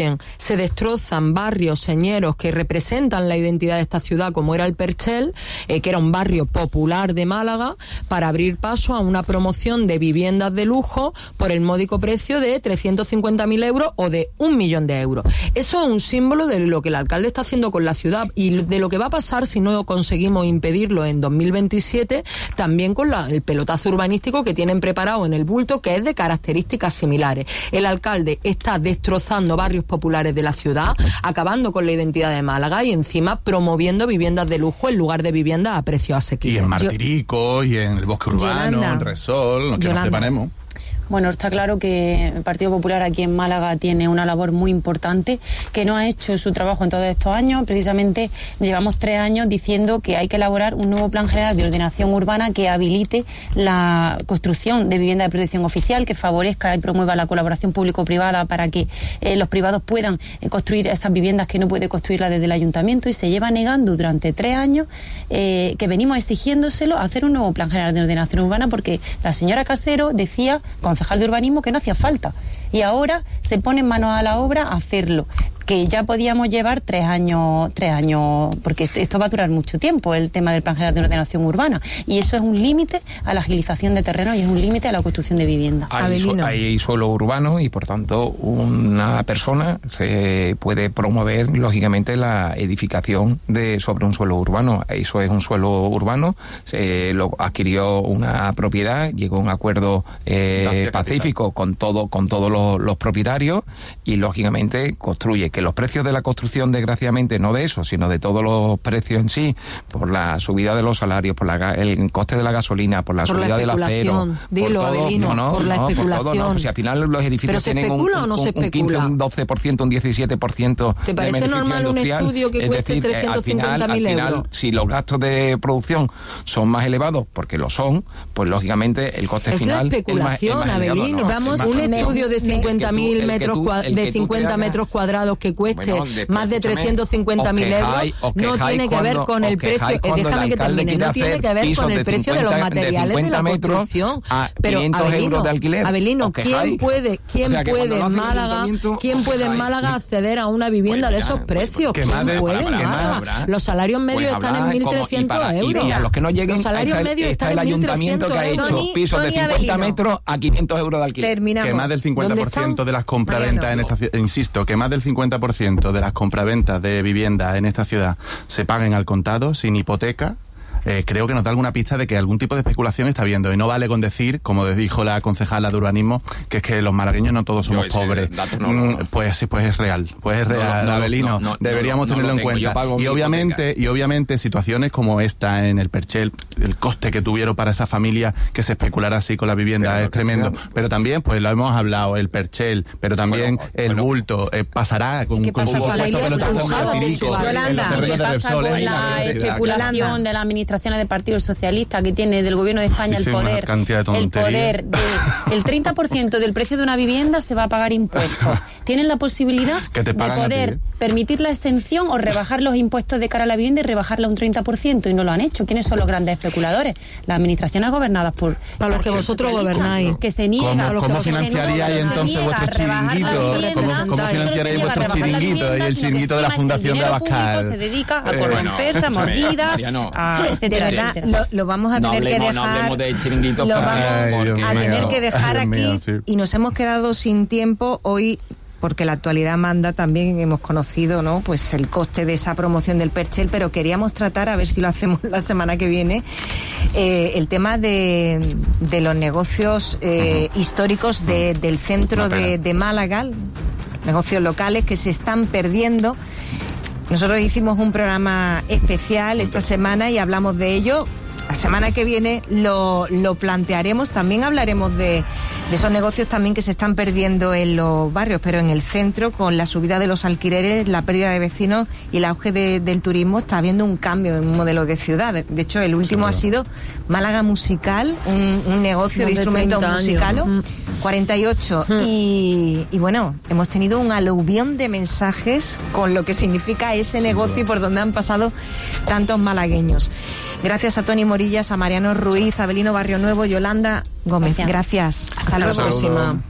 destrozan barrios señeros que representan la identidad de esta ciudad, como era el Perchel, que era un barrio popular de Málaga, para abrir paso a una promoción de viviendas de lujo por el módico precio de 350.000 euros o de 1 millón de euros. Eso es un símbolo de lo que el alcalde está haciendo con la ciudad y de lo que va a pasar si no conseguimos impedirlo en 2027, también con el pelotazo urbanístico que tienen preparado en el bulto, que es de características similares. El alcalde está destrozando barrios populares de la ciudad, acabando con la identidad de Málaga y encima promoviendo viviendas de lujo en lugar de viviendas a precios asequibles. Y en Martirico, y en el Bosque Urbano, Yolanda. en Resol, que nos depanemos. Bueno, está claro que el Partido Popular aquí en Málaga tiene una labor muy importante, que no ha hecho su trabajo en todos estos años. Precisamente llevamos 3 años diciendo que hay que elaborar un nuevo plan general de ordenación urbana que habilite la construcción de vivienda de protección oficial, que favorezca y promueva la colaboración público-privada para que los privados puedan construir esas viviendas que no puede construirla desde el ayuntamiento, y se lleva negando durante 3 años que venimos exigiéndoselo a hacer un nuevo plan general de ordenación urbana, porque la señora Casero decía, concejal de urbanismo, que no hacía falta, y ahora se pone manos a la obra a hacerlo, que ya podíamos llevar 3 años, porque esto va a durar mucho tiempo, el tema del plan general de ordenación urbana, y eso es un límite a la agilización de terreno y es un límite a la construcción de vivienda. Hay suelo urbano y por tanto una persona se puede promover lógicamente la edificación sobre un suelo urbano. Eso es un suelo urbano, se lo adquirió una propiedad, llegó a un acuerdo pacífico con todos los propietarios y lógicamente construye. Que los precios de la construcción, desgraciadamente, no de eso, sino de todos los precios en sí, por la subida de los salarios, por el coste de la gasolina, por la subida del acero, dilo, Abelino, por la especulación. Por todo, pues si al final los edificios tienen un 15, un 12%, un 17% ¿Te parece normal un estudio que cueste 350.000 euros? Si los gastos de producción son más elevados, porque lo son, pues lógicamente el coste final es la especulación, es más Abelino. Vamos, un estudio de 50.000 metros cuadrados que cueste más de 350.000 euros no tiene que ver con el precio, déjame que termine, no tiene que ver con el precio de los materiales de la construcción. Pero Abelino, ¿quién puede en Málaga acceder a una vivienda de esos precios? ¿Quién puede en Málaga? Los salarios medios están en 1.300 euros. Y a los que no lleguen, los salarios medios está el ayuntamiento que ha hecho pisos de 50 metros a 500 euros de alquiler. Terminamos. Que más del 50% de las compraventas en esta ciudad, insisto, que más del 50% de las compraventas de vivienda en esta ciudad se paguen al contado, sin hipoteca. Creo que nos da alguna pista de que algún tipo de especulación está habiendo, y no vale con decir, como dijo la concejala de urbanismo, que es que los malagueños no todos somos pobres. Pues sí, pues es real, Abelino, deberíamos tenerlo en cuenta. Y obviamente situaciones como esta en el Perchel, el coste que tuvieron para esa familia que se especulara así con la vivienda es tremendo. Pero también, pues lo hemos hablado, el Perchel, pero también el bulto pasará con ¿qué pasa con la especulación de la administración del Partido Socialista, que tiene del Gobierno de España el poder el 30% del precio de una vivienda se va a pagar impuestos? Tienen la posibilidad de poder permitir la exención o rebajar los impuestos de cara a la vivienda y rebajarla un 30%, y no lo han hecho. ¿Quiénes son los grandes especuladores? Las administraciones gobernadas por para los que vosotros gobernáis, que se niega. ¿Cómo financiaríais entonces vuestro chiringuito? ¿Cómo financiaríais vuestro chiringuito y el chiringuito de la Fundación de Abascal? Se dedica a corromperse, a mordidas, de verdad, lo vamos a tener que dejar. No hablemos de chiringuitos. Lo vamos a tener que dejar aquí. Y nos hemos quedado sin tiempo hoy, porque la actualidad manda. También hemos conocido, ¿no?, pues el coste de esa promoción del Perchel, pero queríamos tratar, a ver si lo hacemos la semana que viene, el tema de los negocios históricos del centro de Málaga, negocios locales que se están perdiendo. Nosotros hicimos un programa especial esta semana y hablamos de ello. La semana que viene lo plantearemos. También hablaremos de esos negocios también que se están perdiendo en los barrios, pero en el centro, con la subida de los alquileres, la pérdida de vecinos y el auge del turismo, está habiendo un cambio en un modelo de ciudad. De hecho, el último ha sido Málaga Musical, un negocio de instrumentos musicales, 48. Y bueno, hemos tenido un aluvión de mensajes con lo que significa ese negocio y por donde han pasado tantos malagueños. Gracias a Tony Morillas, a Mariano Ruiz, a Abelino Barrio Nuevo, Yolanda Gómez. Gracias. Hasta la próxima.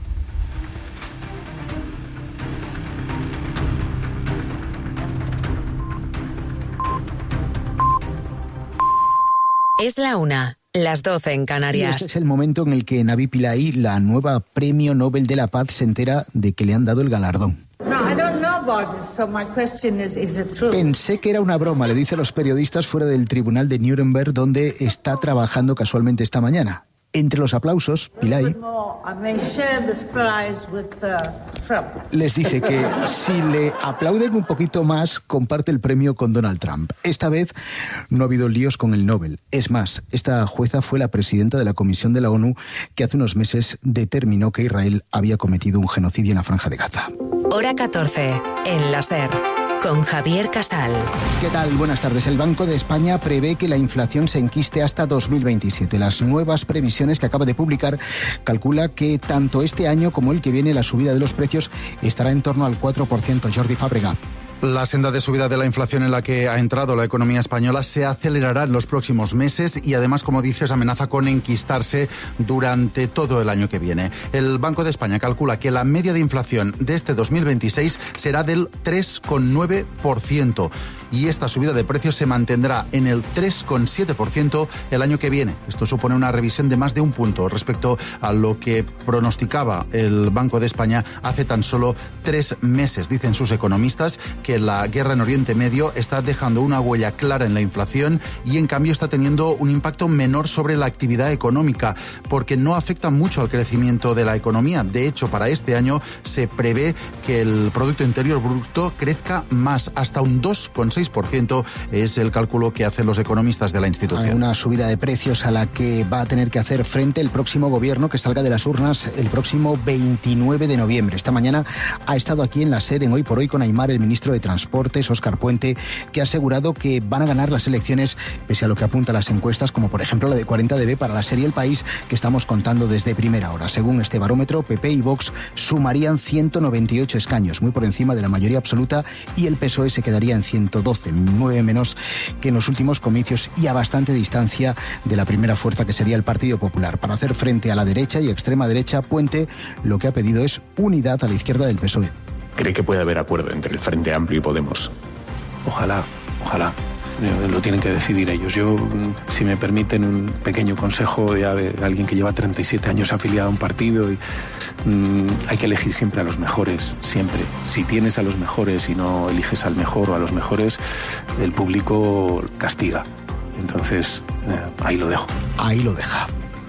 Es la 1, las 12 en Canarias. Y este es el momento en el que Navi Pillay, la nueva Premio Nobel de la Paz, se entera de que le han dado el galardón. Pensé que era una broma, le dice a los periodistas fuera del tribunal de Nuremberg, donde está trabajando casualmente esta mañana. Entre los aplausos, Pillay les dice que si le aplauden un poquito más, comparte el premio con Donald Trump. Esta vez no ha habido líos con el Nobel. Es más, esta jueza fue la presidenta de la Comisión de la ONU que hace unos meses determinó que Israel había cometido un genocidio en la Franja de Gaza. Hora 14, en la SER, con Javier Casal. ¿Qué tal? Buenas tardes. El Banco de España prevé que la inflación se enquiste hasta 2027. Las nuevas previsiones que acaba de publicar calcula que tanto este año como el que viene la subida de los precios estará en torno al 4%. Jordi Fábrega. La senda de subida de la inflación en la que ha entrado la economía española se acelerará en los próximos meses y además, como dices, amenaza con enquistarse durante todo el año que viene. El Banco de España calcula que la media de inflación de este 2026 será del 3,9% y esta subida de precios se mantendrá en el 3,7% el año que viene. Esto supone una revisión de más de un punto respecto a lo que pronosticaba el Banco de España hace tan solo 3 meses. Dicen sus economistas que la guerra en Oriente Medio está dejando una huella clara en la inflación y en cambio está teniendo un impacto menor sobre la actividad económica porque no afecta mucho al crecimiento de la economía. De hecho, para este año se prevé que el Producto Interior Bruto crezca más, hasta un 2,6%, es el cálculo que hacen los economistas de la institución. Una subida de precios a la que va a tener que hacer frente el próximo gobierno que salga de las urnas el próximo 29 de noviembre. Esta mañana ha estado aquí en la SER, en Hoy por Hoy, con Aimar, el ministro de Transportes, Óscar Puente, que ha asegurado que van a ganar las elecciones pese a lo que apuntan las encuestas, como por ejemplo la de 40DB para la serie El País, que estamos contando desde primera hora. Según este barómetro, PP y Vox sumarían 198 escaños, muy por encima de la mayoría absoluta, y el PSOE se quedaría en 112, 9 menos que en los últimos comicios y a bastante distancia de la primera fuerza, que sería el Partido Popular. Para hacer frente a la derecha y extrema derecha, Puente lo que ha pedido es unidad a la izquierda del PSOE. ¿Cree que puede haber acuerdo entre el Frente Amplio y Podemos? Ojalá. Lo tienen que decidir ellos. Yo, si me permiten un pequeño consejo de alguien que lleva 37 años afiliado a un partido, y hay que elegir siempre a los mejores, siempre. Si tienes a los mejores y no eliges al mejor o a los mejores, el público castiga. Entonces, ahí lo dejo. Ahí lo deja.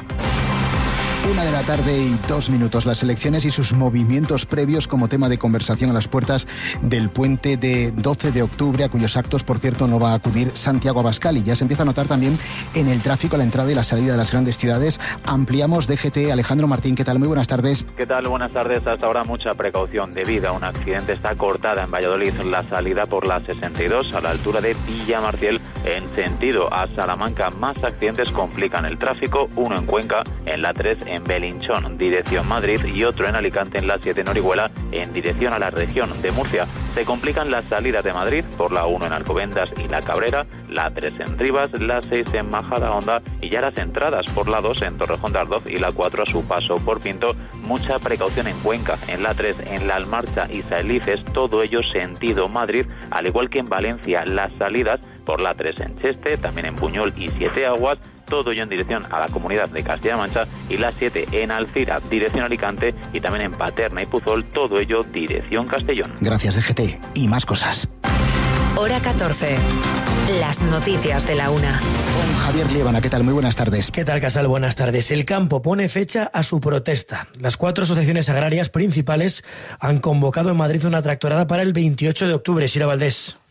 1:02 p.m. Las elecciones y sus movimientos previos como tema de conversación a las puertas del puente de 12 de octubre, a cuyos actos, por cierto, no va a acudir Santiago Abascal. Y ya se empieza a notar también en el tráfico a la entrada y la salida de las grandes ciudades. Ampliamos DGT. Alejandro Martín, ¿qué tal? Muy buenas tardes. ¿Qué tal? Buenas tardes. Hasta ahora mucha precaución debido a un accidente. Está cortada en Valladolid la salida por la 62 a la altura de Villamartiel en sentido a Salamanca. Más accidentes complican el tráfico, uno en Cuenca, en la 3 en Belinchón, dirección Madrid, y otro en Alicante en la 7 en Orihuela, en dirección a la región de Murcia. Se complican las salidas de Madrid por la 1 en Alcobendas y La Cabrera, la 3 en Rivas, la 6 en Majadahonda y ya las entradas por la 2 en Torrejón de Ardoz y la 4 a su paso por Pinto. Mucha precaución en Cuenca, en la 3 en La Almarcha y Saelices, todo ello sentido Madrid, al igual que en Valencia las salidas por la 3 en Cheste, también en Buñol y Siete Aguas, todo ello en dirección a la Comunidad de Castilla-La Mancha, y la 7 en Alcira, dirección Alicante, y también en Paterna y Puzol, todo ello dirección Castellón. Gracias, DGT. Y más cosas. Hora 14. Las noticias de la 1. Con Javier Liébana, ¿qué tal? Muy buenas tardes. ¿Qué tal, Casal? Buenas tardes. El campo pone fecha a su protesta. Las 4 asociaciones agrarias principales han convocado en Madrid una tractorada para el 28 de octubre. Sira Valdés.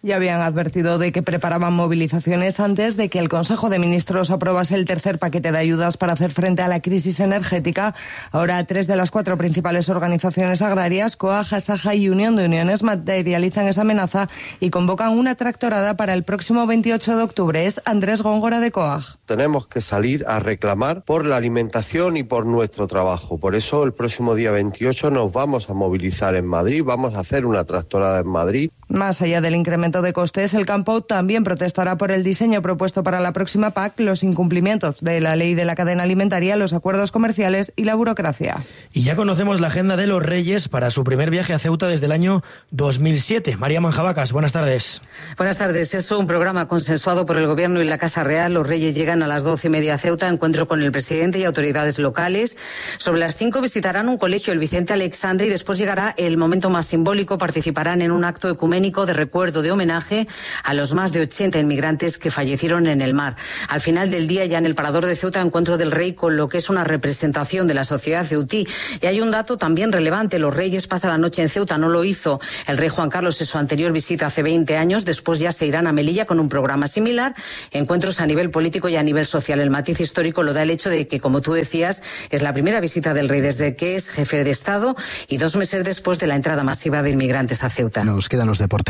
ya habían advertido de que preparaban movilizaciones antes de que el Consejo de Ministros aprobase el tercer paquete de ayudas para hacer frente a la crisis energética. Ahora 3 de las 4 principales organizaciones agrarias, COAG, ASAJA y Unión de Uniones, materializan esa amenaza y convocan una tractorada para el próximo 28 de octubre. Es Andrés Góngora de COAG. Tenemos que salir a reclamar por la alimentación y por nuestro trabajo. Por eso el próximo día 28 nos vamos a movilizar en Madrid, vamos a hacer una tractorada en Madrid. Más allá del incremento de costes, el campo también protestará por el diseño propuesto para la próxima PAC, los incumplimientos de la ley de la cadena alimentaria, los acuerdos comerciales y la burocracia. Y ya conocemos la agenda de los Reyes para su primer viaje a Ceuta desde el año 2007. María Manjabacas, buenas tardes. Buenas tardes. Es un programa consensuado por el Gobierno y la Casa Real. Los Reyes llegan a las 12:30 a Ceuta, encuentro con el presidente y autoridades locales. Sobre las 5 visitarán un colegio, el Vicente Alexandre, y después llegará el momento más simbólico. Participarán en un acto ecuménico de recuerdo, de homenaje a los más de 80 inmigrantes que fallecieron en el mar. Al final del día, ya en el Parador de Ceuta, encuentro del Rey con lo que es una representación de la sociedad ceutí. Y hay un dato también relevante. Los Reyes pasan la noche en Ceuta. No lo hizo el rey Juan Carlos en su anterior visita hace 20 años. Después ya se irán a Melilla con un programa similar. Encuentros a nivel político y a nivel social. El matiz histórico lo da el hecho de que, como tú decías, es la primera visita del Rey desde que es jefe de Estado y 2 meses después de la entrada masiva de inmigrantes a Ceuta. Nos quedan los deportes.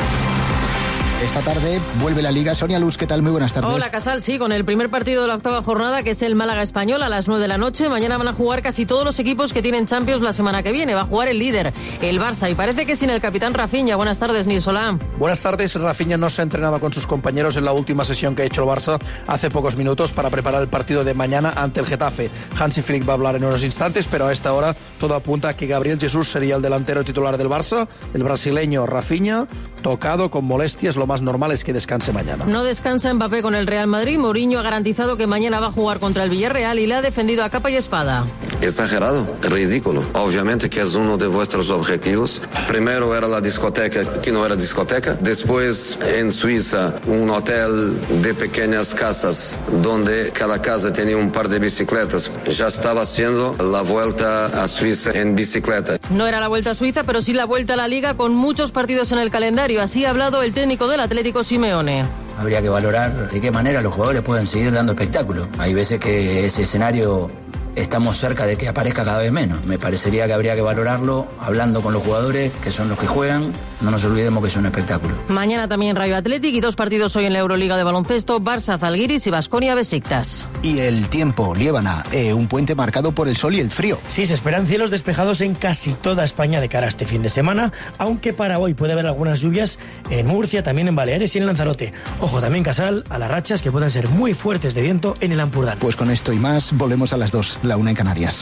Esta tarde vuelve la Liga. Sonia Luz, ¿qué tal? Muy buenas tardes. Hola, Casal, sí, con el primer partido de la 8ª jornada, que es el Málaga Español, a las 9 de la noche. Mañana van a jugar casi todos los equipos que tienen Champions la semana que viene. Va a jugar el líder, el Barça, y parece que sin el capitán Rafinha. Buenas tardes, Nils Solán. Buenas tardes. Rafinha no se ha entrenado con sus compañeros en la última sesión que ha hecho el Barça hace pocos minutos para preparar el partido de mañana ante el Getafe. Hansi Flick va a hablar en unos instantes, pero a esta hora todo apunta a que Gabriel Jesús sería el delantero titular del Barça. El brasileño Rafinha, tocado con molestias, lo más normal es que descanse mañana. No descansa Mbappé con el Real Madrid. Mourinho ha garantizado que mañana va a jugar contra el Villarreal y le ha defendido a capa y espada. Exagerado, ridículo. Obviamente que es uno de vuestros objetivos. Primero era la discoteca, que no era discoteca. Después, en Suiza, un hotel de pequeñas casas, donde cada casa tenía un par de bicicletas. Ya estaba haciendo la vuelta a Suiza en bicicleta. No era la vuelta a Suiza, pero sí la vuelta a la Liga, con muchos partidos en el calendario. Así ha hablado el técnico del Atlético, Simeone. Habría que valorar de qué manera los jugadores pueden seguir dando espectáculo. Hay veces que ese escenario estamos cerca de que aparezca cada vez menos. Me parecería que habría que valorarlo hablando con los jugadores, que son los que juegan. No nos olvidemos que es un espectáculo. Mañana también Rayo Athletic y 2 partidos hoy en la Euroliga de baloncesto, Barça Zalgiris y Baskonia Besiktas. Y el tiempo, Liébana, un puente marcado por el sol y el frío. Sí, se esperan cielos despejados en casi toda España de cara a este fin de semana, aunque para hoy puede haber algunas lluvias en Murcia, también en Baleares y en Lanzarote. Ojo también, Casal, a las rachas que puedan ser muy fuertes de viento en el Ampurdán. Pues con esto y más, volvemos a las 2, la 1 en Canarias.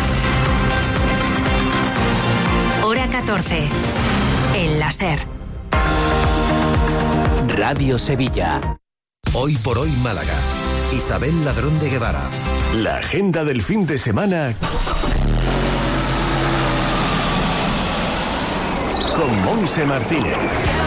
Hora 14. El láser. Radio Sevilla. Hoy por hoy Málaga. Isabel Ladrón de Guevara. La agenda del fin de semana con Monse Martínez.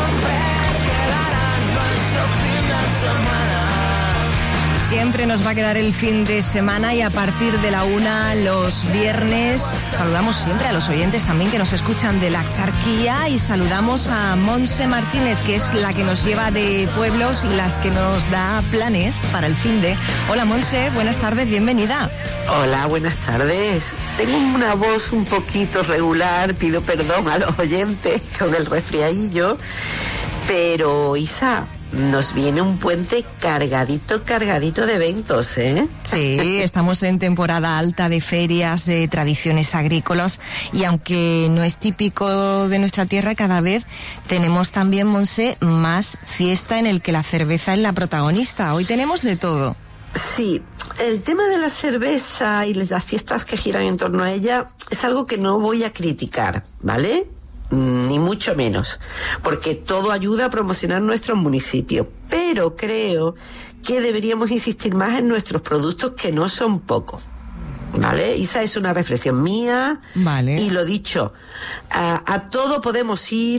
Siempre nos va a quedar el fin de semana y a partir de la 1 los viernes saludamos siempre a los oyentes también que nos escuchan de la Axarquía y saludamos a Monse Martínez, que es la que nos lleva de pueblos y las que nos da planes para el fin de. Hola Monse, buenas tardes, bienvenida. Hola, buenas tardes. Tengo una voz un poquito regular, pido perdón a los oyentes con el resfriadillo, pero Isa, nos viene un puente cargadito de eventos, ¿eh? Sí, estamos en temporada alta de ferias, de tradiciones agrícolas, y aunque no es típico de nuestra tierra, cada vez tenemos también, Monse, más fiesta en el que la cerveza es la protagonista. Hoy tenemos de todo. Sí, el tema de la cerveza y las fiestas que giran en torno a ella es algo que no voy a criticar, ¿vale? Ni mucho menos, porque todo ayuda a promocionar nuestro municipio, pero creo que deberíamos insistir más en nuestros productos, que no son pocos, ¿vale? Esa es una reflexión mía, vale. Y lo dicho, a todo podemos ir,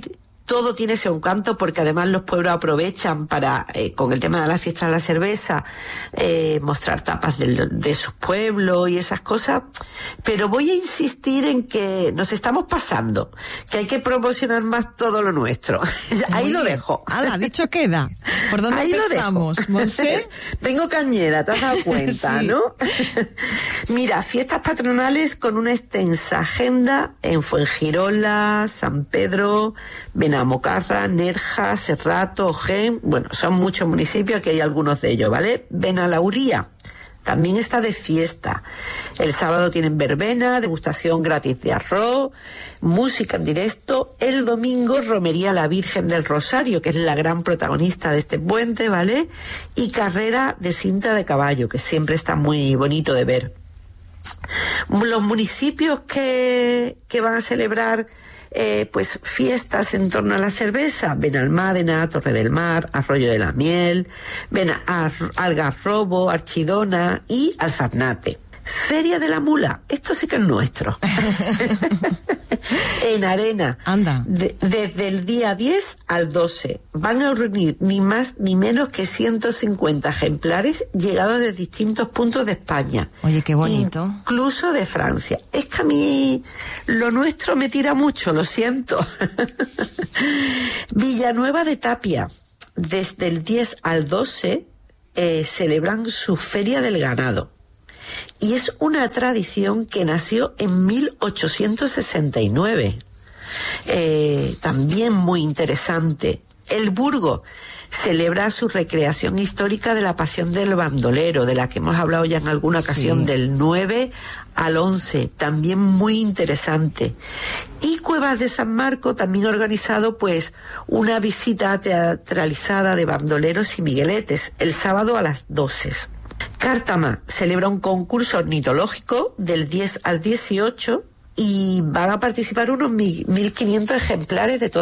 todo tiene ese encanto, porque además los pueblos aprovechan para, con el tema de la fiesta de la cerveza, mostrar tapas de sus pueblos y esas cosas. Pero voy a insistir en que nos estamos pasando, que hay que promocionar más todo lo nuestro. Ahí lo dejo. ¡Hala, dicho queda! ¿Por dónde ahí empezamos, Monse? Tengo cañera, te has dado cuenta, sí, ¿no? Mira, fiestas patronales con una extensa agenda en Fuengirola, San Pedro, Benamocarra, Nerja, Cerrato, Ojén. Bueno, son muchos municipios, aquí hay algunos de ellos, ¿vale? Benalauría también está de fiesta. El sábado tienen verbena, degustación gratis de arroz, música en directo. El domingo, romería la Virgen del Rosario, que es la gran protagonista de este puente, ¿vale? Y carrera de cinta de caballo, que siempre está muy bonito de ver. Los municipios que van a celebrar pues fiestas en torno a la cerveza: Benalmádena, Torre del Mar, Arroyo de la Miel, Algarrobo, Archidona y Alfarnate. Feria de la Mula, esto sí que es nuestro. En Arena. Anda. Desde el día 10 al 12. Van a reunir ni más ni menos que 150 ejemplares llegados de distintos puntos de España. Oye, qué bonito. Incluso de Francia. Es que a mí lo nuestro me tira mucho, lo siento. Villanueva de Tapia. Desde el 10 al 12 celebran su Feria del Ganado. Y es una tradición que nació en 1869. También muy interesante. El Burgo celebra su recreación histórica de la Pasión del Bandolero, de la que hemos hablado ya en alguna ocasión, sí, del 9 al 11, también muy interesante. Y Cuevas de San Marco también ha organizado pues una visita teatralizada de bandoleros y migueletes el sábado a las 12. Cártama celebra un concurso ornitológico del 10 al 18 y van a participar unos 1.500 ejemplares de toda